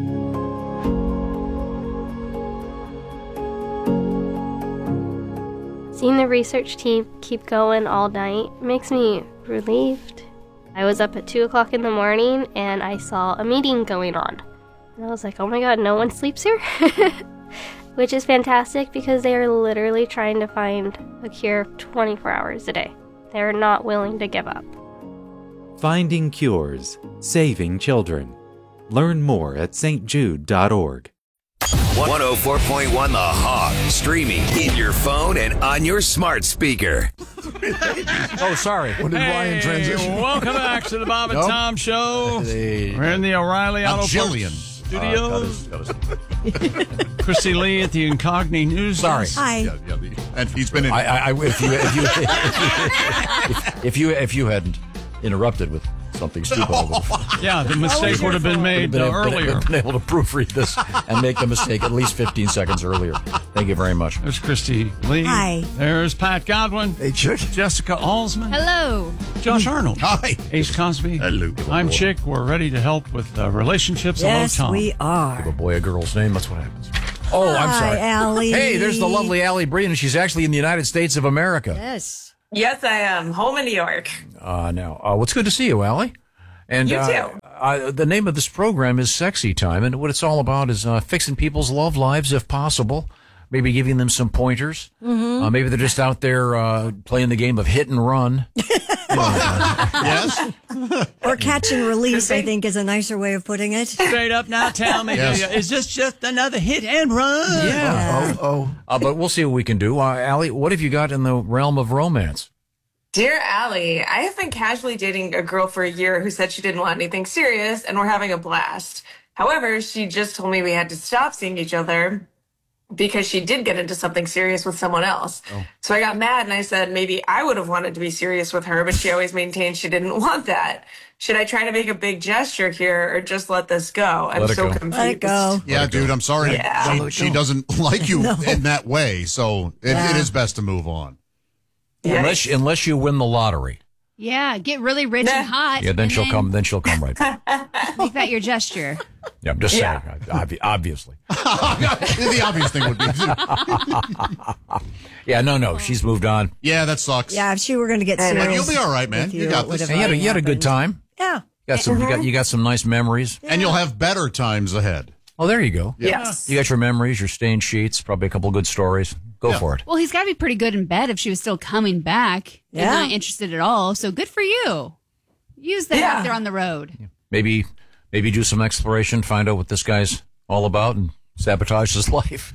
Seeing the research team keep going all night makes me relieved. I was up at two o'clock in the morning and I saw a meeting going on. And I was like, oh my god, no one sleeps here? Which is fantastic because they are literally trying to find a cure twenty-four hours a day. They're not willing to give up. Finding cures, saving children. Learn more at s t jude dot org. one oh four point one The Hawk, streaming in your phone and on your smart speaker. Oh, sorry. When did Hey, Ryan transition? Welcome back to the Bob and Nope. Tom Show. Hey. We're in the O'Reilly Not Auto Jillian. Parts Studios. Chrissy Lee at the Incogni News. Sorry. Desk. Hi. Yeah, yeah, the- and he's been in. I, I, I- if you if you if you if you, if you hadn't interrupted with something stupid. Yeah, the mistake would have been made been, uh, able- earlier. been able to proofread this and make the mistake at least fifteen seconds earlier. Thank you very much. There's Christy Lee. Hi. There's Pat Godwin. Hey, Chick. Jessica Alsman. Hello. Josh Arnold. Hi. Ace Cosby. Hello. I'm Chick. We're ready to help with uh, relationships. Yes, Hello, Tom. we are. Give a boy a girl's name. That's what happens. Oh, I'm Hi, sorry. Allie. Hey, there's the lovely Allie Breen. She's actually in the United States of America. Yes. Yes, I am. Home in New York. Uh, now, uh, what's good to see you, Allie. And You uh, too. Uh, the name of this program is Sexy Time, and what it's all about is uh, fixing people's love lives if possible. Maybe giving them some pointers. Mm-hmm. Uh, maybe they're just out there uh, playing the game of hit and run. Yes. Or catch and release, I think, is a nicer way of putting it. Straight up now, tell me, Yes. do you- is this just another hit and run? Yeah. Oh, oh. Uh, but we'll see what we can do. Uh, Allie, what have you got in the realm of romance? Dear Allie, I have been casually dating a girl for a year who said she didn't want anything serious, and we're having a blast. However, she just told me we had to stop seeing each other because she did get into something serious with someone else. Oh. So I got mad and I said maybe I would have wanted to be serious with her, but she always maintained she didn't want that. Should I try to make a big gesture here or just let this go? I'm Let it so go. confused. Let it go. Yeah, dude, I'm sorry. Yeah. She, she doesn't like you No. in that way, so it, Yeah. it is best to move on. Unless unless you win the lottery, Yeah, get really rich and hot. yeah, then and she'll come. Then she'll come right back. Make that your gesture. Yeah, I'm just Yeah. saying. Obvi- obviously. The obvious thing would be, Yeah, no, no, she's moved on. yeah, that sucks. Yeah, if she were going to get And serious. you'll be all right, man. with You You, got it would this. have And you had a, already you had a good happened. time. Yeah. Got some. You got you got some nice memories. And you'll have better times ahead. Oh, there you go. Yes. You got your memories, your stained sheets, probably a couple good stories. Go Yeah. for it. Well, he's got to be pretty good in bed if she was still coming back and Yeah. not interested at all. So good for you. Use that Yeah. out there on the road. Maybe maybe do some exploration, find out what this guy's all about, and sabotage his life.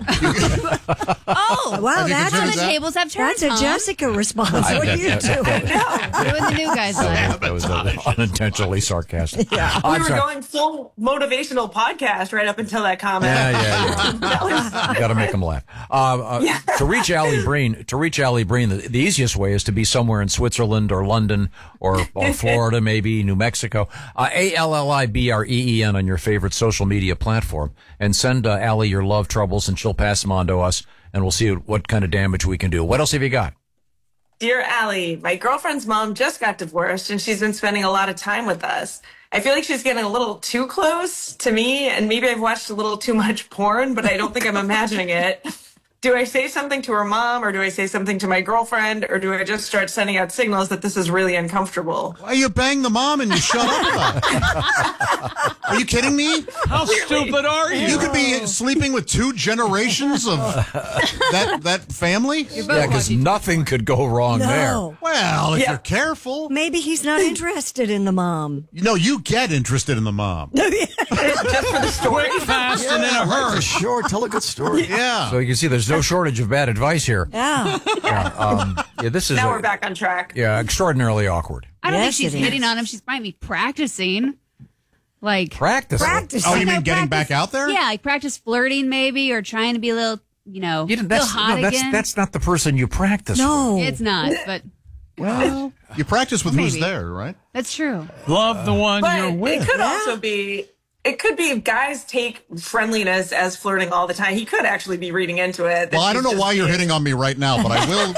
Oh, Wow, Have you that's how considered the that? tables have turned. That's a Tom. Jessica response. What are you doing? Doing the new guy's life. That was uh, unintentionally sarcastic. Yeah. We were going full motivational podcast right up until that comment. Yeah, yeah, yeah. You got to make them laugh. Uh, uh, To reach Allie Breen, to reach Allie Breen, the, the easiest way is to be somewhere in Switzerland or London or, or Florida, maybe New Mexico. Uh, A L L I B R E E N on your favorite social media platform, and send uh, Allie your love troubles, and she'll pass them on to us, and we'll see what kind of damage we can do. What else have you got? Dear Allie, my girlfriend's mom just got divorced and she's been spending a lot of time with us. I feel like she's getting a little too close to me, and maybe I've watched a little too much porn, but I don't think I'm imagining it. Do I say something to her mom, or do I say something to my girlfriend, or do I just start sending out signals that this is really uncomfortable? Why you bang the mom and you shut up about it? Are you kidding me? How stupid are you? You could be sleeping with two generations of that that family. Yeah, because nothing could go wrong there. No. Well, if Yeah. you're careful, Maybe he's not interested in the mom. you know you get interested in the mom. Just for the story? Quick, fast, and in a hurry. Sure, tell a good story. Yeah. So you can see there's no shortage of bad advice here. Yeah. Yeah, um, yeah this is Now a- we're back on track. yeah, extraordinarily awkward. I don't Yes, think she's it hitting is. on him. She's might be practicing. Like Practice. Practice. Oh, you No, mean getting practice- back out there? Yeah, like practice flirting maybe, or trying to be a little, you know, You didn't, feel that's, hot no, that's, again. that's not the person you practice No. It's not, but Well, you practice with who's Maybe. there, right? that's true. Love the one But you're it with. could also be, it could be guys take friendliness as flirting all the time. He could actually be reading into it. that Well, I don't she's know just why you're being- hitting on me right now, but I will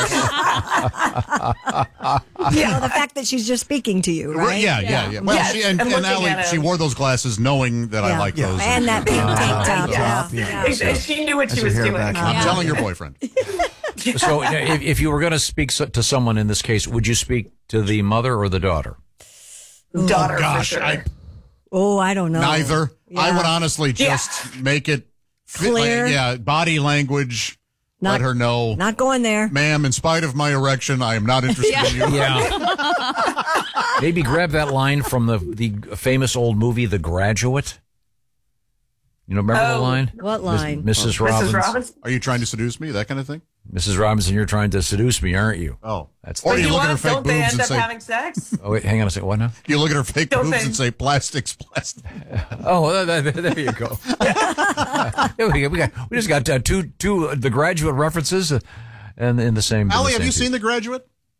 address. Yeah, the fact that she's just speaking to you, right? Yeah, yeah, yeah. Well, Yes, she, and, I'm and looking Allie, at she him. wore those glasses knowing that I Yeah. like Yeah. those. And that pink tank top. Yeah. yeah. She- She knew what As she her was hair doing. back I'm Yeah. telling your boyfriend. So if, if you were going to speak so- to someone in this case, would you speak to the mother or the daughter? Daughter, Gosh, for sure. I, Oh, I don't know. neither. I Yeah. would honestly just make it fit, like, Clear. yeah, body language. Not- let her know, Not going there. ma'am. In spite of my erection, I am not interested in you. Yeah. Maybe grab that line from the, the famous old movie, The Graduate. You know, remember the Oh. line? What Miss- line? Missus Robbins. Missus Robbins? Are you trying to seduce me? That kind of thing. Missus Robinson, you're trying to seduce me, aren't you? Oh, That's or the- you You look at her want, fake don't they boobs end and up say, having sex? Oh, wait, hang on a second. What now? you look at her fake Don't boobs they- and say, plastics, plastic. Oh, well, there, there- there you go. Yeah, we, got, we, got, we just got uh, two two uh, The Graduate references uh, and in the same. in the Allie, have same you piece. seen The Graduate?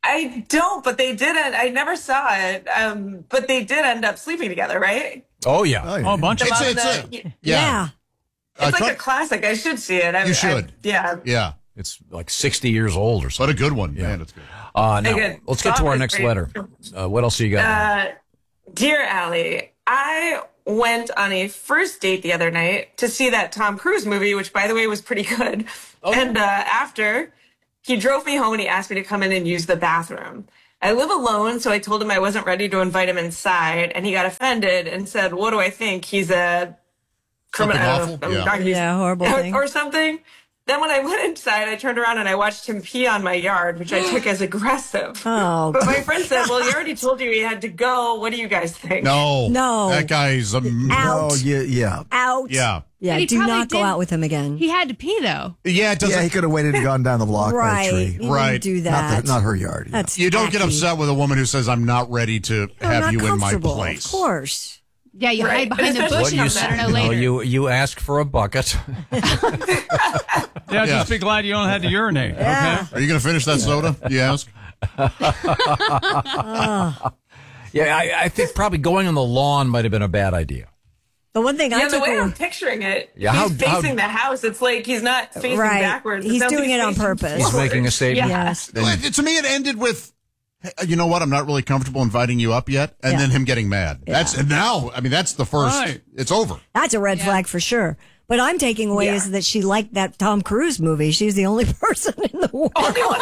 I don't, but they didn't. I never saw it. Um, but they did end up sleeping together, right? Oh, yeah. Oh, Oh, a bunch The of mom It's, and it's, the- a, yeah. It's Uh, like try- a classic. I should see it. I, You I- should. yeah. Yeah. It's like sixty years old or But something. a good one. Man, it's good. Uh, now, Okay, let's get to Tom our is next great. letter. Uh, what else do you got? Uh, Dear Allie, I went on a first date the other night to see that Tom Cruise movie, which, by the way, was pretty good. And uh, after, he drove me home and he asked me to come in and use the bathroom. I live alone, so I told him I wasn't ready to invite him inside, and he got offended and said, what do I think? He's a criminal. Something I don't awful? know, I'm Yeah. not gonna use- Yeah, horrible or, thing. or something. Then when I went inside, I turned around and I watched him pee on my yard, which I took as aggressive. Oh, But my friend said, well, he already told you he had to go. What do you guys think? No. No. That guy's a. Out. Oh, yeah, yeah. Out. Yeah. Yeah, But he do probably not go did- out with him again. He had to pee though. Yeah, it doesn't. Yeah, he could have waited and gone down the block by Right. a tree. He didn't Right. do Not, that. the, not her yard. yeah. That's You don't get tacky. upset with a woman who says, I'm not ready to No, have not you in my comfortable, place. Of course. Yeah, you Right. hide behind the Especially bush when and you I don't know No, later. you you ask for a bucket. Yeah, Yeah. just be glad you don't have to urinate. Yeah. Okay. Are you going to finish that soda? You ask? Yeah, I, I think probably going on the lawn might have been a bad idea. The one thing I Yeah, the took way away, I'm picturing it, Yeah, he's how- facing how- the house. It's like he's not facing Right. backwards. He's sounds like doing it on facing purpose. He's forward. making a statement. Yeah. yes. Well, it- to me, it ended with, "Hey, you know what? I'm not really comfortable inviting you up yet. And Yeah. then him getting mad. That's and now, I mean, that's the first. Right. It's over. That's a red flag for sure. But I'm taking away Yeah. is that she liked that Tom Cruise movie. She's the only person in the world.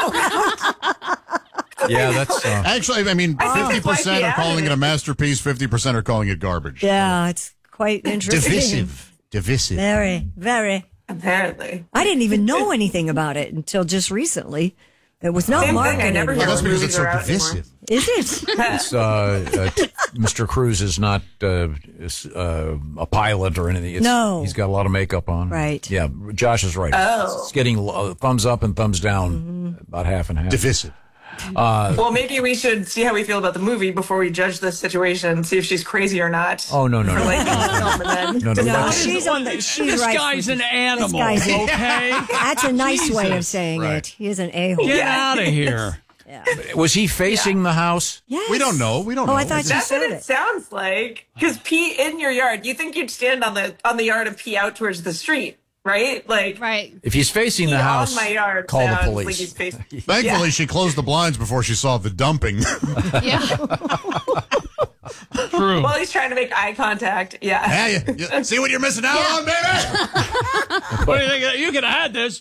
Yeah, that's. Uh, Actually, I mean, I think fifty that's why percent she are added calling it it. a masterpiece, fifty percent are calling it garbage. Yeah, it's quite interesting. Divisive. Divisive. Very, very. Apparently. I didn't even know anything about it until just recently. It was not Same thing. marketed. I never Well, hear that's those because movies it's so are out anymore. divisive. Is it? it's, uh, uh, t- Mister Cruz is not uh, is, uh, a pilot or anything. It's, No. He's got a lot of makeup on. Right. Yeah, Josh is right. Oh. It's getting uh, thumbs up and thumbs down, Mm-hmm. about half and half. Divisive. Uh, Well, maybe we should see how we feel about the movie before we judge this situation, see if she's crazy or not. oh, no, no, For no. liking the film and then No, no, No, that's- she's on the. She's This right. guy's an animal, This guy's a- okay? That's a nice way of Jesus. saying Right. it. He is an a-hole. Get Yeah. out of here. Was he facing the house? Yes. We don't know. We don't Oh, know. I thought you That's said what it it. sounds like. Because pee in your yard. You think you'd stand on the on the yard and pee out towards the street, right? Like Right. If he's facing the pee house, on my yard call the sounds police. Like he's facing, Thankfully, she closed the blinds before she saw the dumping. Yeah. True. While he's trying to make eye contact. Yeah. Hey, you, you see what you're missing out on, baby? What do you think? You could have had this.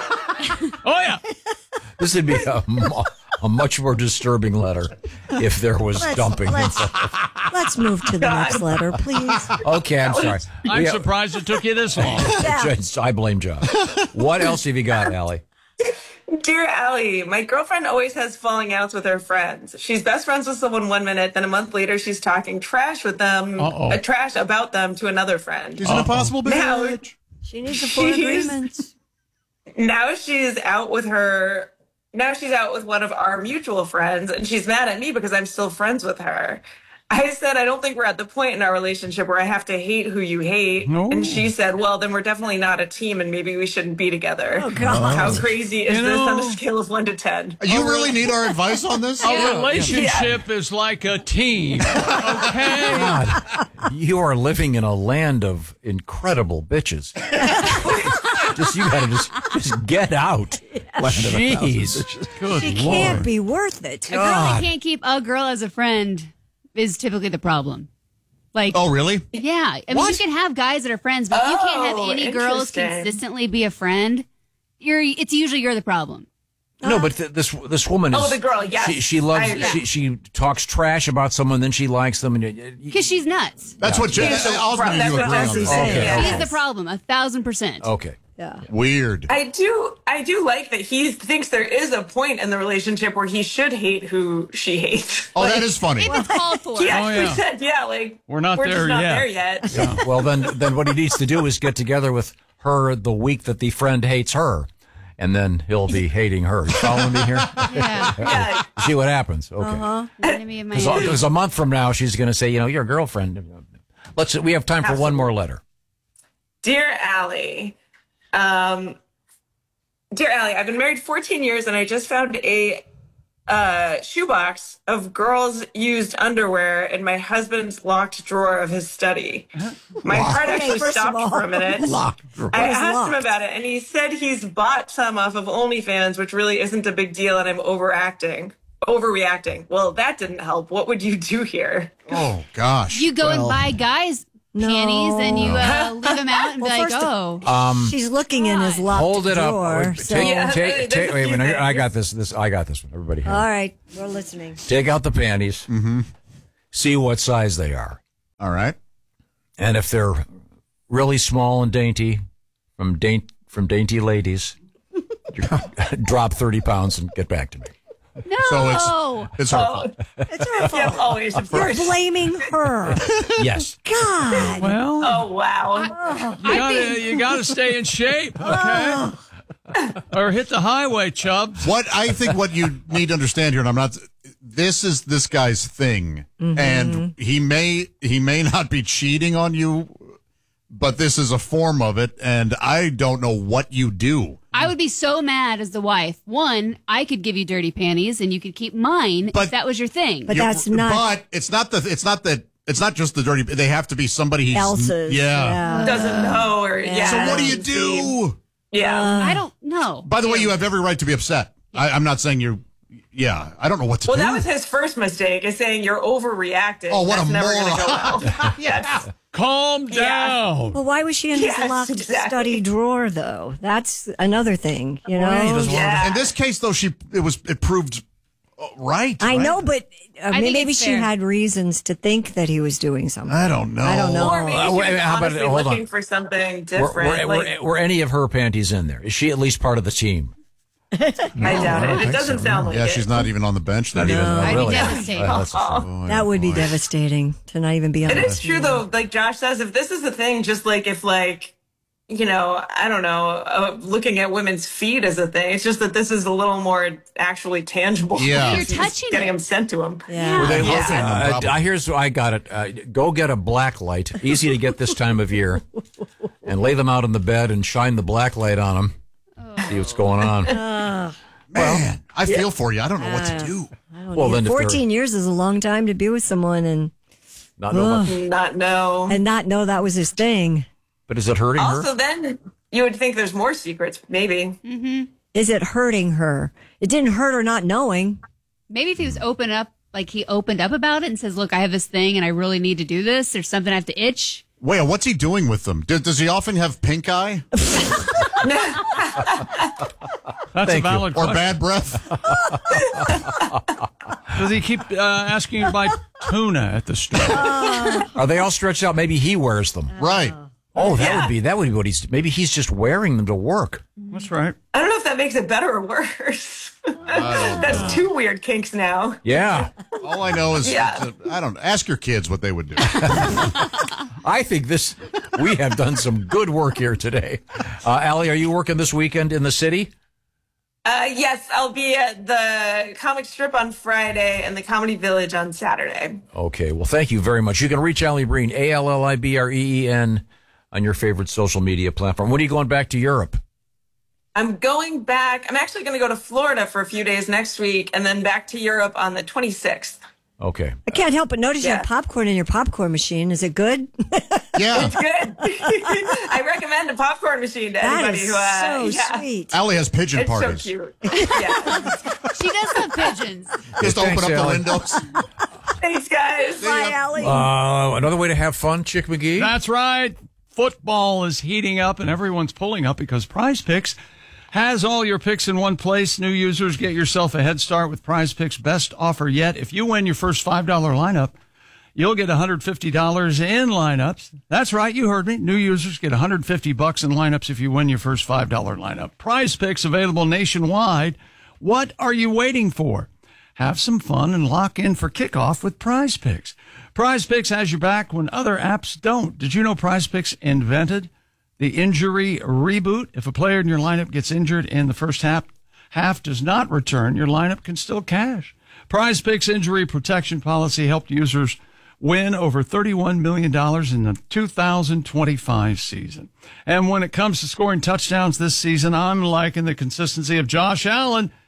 Oh, yeah. This would be a, mu- a much more disturbing letter if there was Let's- dumping. let's- Let's move to the next letter, please. Okay, I'm sorry. I'm We- surprised it took you this long. Yeah. I blame Josh. What else have you got, Allie? Dear Allie, my girlfriend always has falling outs with her friends. She's best friends with someone one minute, then a month later she's talking trash with them, Uh-oh. uh, trash about them to another friend. She's an impossible Now, bitch. She needs the full She's- agreements. now she's out with her. Now she's out with one of our mutual friends, and she's mad at me because I'm still friends with her. I said, I don't think we're at the point in our relationship where I have to hate who you hate. No. And she said, well, then we're definitely not a team and maybe we shouldn't be together. Oh, God. How crazy is You this on know- a scale of one to ten? You really need our advice on this? A relationship is like a team. Okay? God, you are living in a land of incredible bitches. just you gotta just just get out. Jeez, good She lord. can't be worth it. A girl that can't keep a girl as a friend is typically the problem. Like, Oh, really? yeah. I mean, you can have guys that are friends, but you can't have Oh, any girls interesting. consistently be a friend. You're. It's usually you're the problem. No, but th- this this woman is. Oh, the girl, yes. She, she loves. I agree. She, she talks trash about someone, then she likes them, and you- Because she's nuts. That's what Je- She's the Osmond pro- and that's you what agree on Leslie's this. saying. Okay. Yeah. She's the problem, a thousand percent. okay. Yeah. Weird. I do I do like that he thinks there is a point in the relationship where he should hate who she hates. Oh, Like, that is funny. If it's called for. He actually yeah. said, yeah, like We're not we're there just not yet. there yet. Yeah. Well, then then what he needs to do is get together with her the week that the friend hates her, and then he'll be hating her. You following me here? Yeah. Yeah. See what happens. Okay. Uh-huh. The enemy of my Because enemy. a month from now, she's going to say, you know, your girlfriend. Let's. We have time for one more letter. Dear Allie, um, Dear Allie, I've been married fourteen years and I just found a uh, shoebox of girls' used underwear in my husband's locked drawer of his study. My heart actually First of stopped all, for a minute. Locked drawer. I What is asked him locked? about it, and he said he's bought some off of OnlyFans, which really isn't a big deal, and I'm overacting. Overreacting. Well, that didn't help. What would you do here? Oh, gosh. You go Well, and buy guys' panties and you uh, leave them out and Well, be like, first- oh. Um, She's looking in his locked hold it drawer. up. so- Take, Yeah, take, there's take, a wait a few minute. I things. got this. This I got this one. Everybody here. All right, we're listening. Take out the panties. Mm-hmm. See what size they are. All right. And if they're really small and dainty, from daint from dainty ladies, you drop thirty pounds and get back to me. No. So it's, it's her fault. It's her fault. Yeah, always, of You're course. blaming her. Yes. God. Well, Oh, wow. you gotta, you gotta stay in shape, okay? Or hit the highway, Chubbs. What I think what you need to understand here, and I'm not. This is this guy's thing, Mm-hmm. and he may he may not be cheating on you, but this is a form of it, and I don't know what you do. I would be so mad as the wife. One, I could give you dirty panties and you could keep mine But- if that was your thing. But You- that's not But it's not the. It's not that. It's not just the dirty. They have to be somebody he's else's. Yeah. Doesn't know or, yeah. So what do you do? Yeah. I don't know. By the way, you have every right to be upset. I, I'm not saying you're. Yeah, I don't know what to Well, do. that was his first mistake, is saying you're overreacting. Oh, what That's a never moron. gonna go well. Yes. Calm down. Well, why was she in Yes, his locked exactly. study drawer, though? That's another thing, you know. Well, he doesn't want- Yeah. In this case, though, she it was it proved uh, right. I right? know, but uh, I think maybe it's she fair. had reasons to think that he was doing something. I don't know. I don't know. Or maybe Uh, she wait, was how about- honestly hold on. looking for something Were, different. were, like, were, were any of her panties in there? Is she at least part of the team? I doubt it. It doesn't sound like Yeah, it. she's not even on the bench. Not Then. even. I'd be really. devastated. Uh, that's a shame. Oh, That would be boy. devastating to not even be on It the is team. true, though, like Josh says, if this is the thing, just like if, like, you know, I don't know, uh, looking at women's feet is a thing. It's just that this is a little more actually tangible. Yeah. You're She's just touching getting it. them sent to him. Yeah. Were they Yeah. loafing them, Uh, probably? uh, here's I got it. Uh, go get a black light, easy to get this time of year, and lay them out on the bed and shine the black light on them. See what's going on. Man, I feel for you. I don't know what to do. Well, then, if they're fourteen years is a long time to be with someone and not know about- Not know. and not know that was his thing. but is it hurting her? Also, then you would think there's more secrets, maybe. Is it hurting her? It didn't hurt her not knowing. Maybe if he was open up, like he opened up about it and says, look, I have this thing and I really need to do this. There's something I have to itch. Wait, what's he doing with them? Does, does he often have pink eye That's Thank a you. valid or question. bad breath? Does he keep uh, asking you to buy tuna at the store? Are they all stretched out? Maybe he wears them. Right. Oh, that Yeah. would be that would be what he's. Maybe he's just wearing them to work. That's right. I don't know if that makes it better or worse. That's two weird kinks now. Yeah, All I know is, Yeah. I don't ask your kids what they would do. I think this. We have done some good work here today. Uh, Allie, are you working this weekend in the city? Uh, yes, I'll be at the comic strip on Friday and the Comedy Village on Saturday. Okay. Well, thank you very much. You can reach Allie Breen, A L L I B R E E N, on your favorite social media platform. When are you going back to Europe? I'm going back. I'm actually going to go to Florida for a few days next week and then back to Europe on the twenty-sixth. Okay. I can't help but notice you Yeah. have popcorn in your popcorn machine. Is it good? Yeah. It's good. I recommend a popcorn machine to That anybody is who, uh, so yeah. sweet. Allie has pigeon It's so parties. cute. Yeah. She does love pigeons. Just Yeah, open thanks, up the Allie. windows. Thanks, guys. Bye, Allie. Uh, another way to have fun, Chick McGee. That's right. Football is heating up and everyone's pulling up because Prize Picks has all your picks in one place. New users, get yourself a head start with Prize Picks' best offer yet. If you win your first five dollar lineup, you'll get one hundred fifty dollars in lineups. That's right, you heard me. New users get one hundred fifty bucks in lineups if you win your first five dollar lineup. Prize Picks available nationwide. What are you waiting for? Have some fun and lock in for kickoff with Prize Picks. Prize Picks has your back when other apps don't. Did you know Prize Picks invented the injury reboot? If a player in your lineup gets injured in the first half, half does not return, your lineup can still cash. Prize Picks injury protection policy helped users win over thirty-one million dollars in the two thousand twenty-five season. And when it comes to scoring touchdowns this season, I'm liking the consistency of Josh Allen.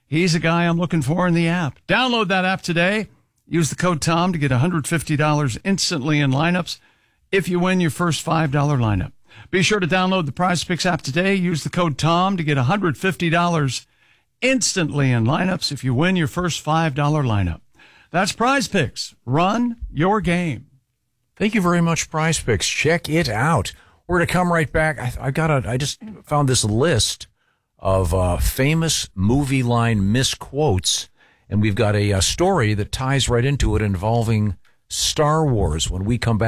He's a guy I'm looking for in the app. Download that app today. Use the code Tom to get one hundred fifty dollars instantly in lineups if you win your first five dollars lineup. Be sure to download the PrizePicks app today. Use the code Tom to get one hundred fifty dollars instantly in lineups if you win your first five dollars lineup. That's PrizePicks. Run your game. Thank you very much, PrizePicks. Check it out. We're going to come right back. I, I got a, I just found this list of uh, famous movie line misquotes, and we've got a, a story that ties right into it involving Star Wars when we come back.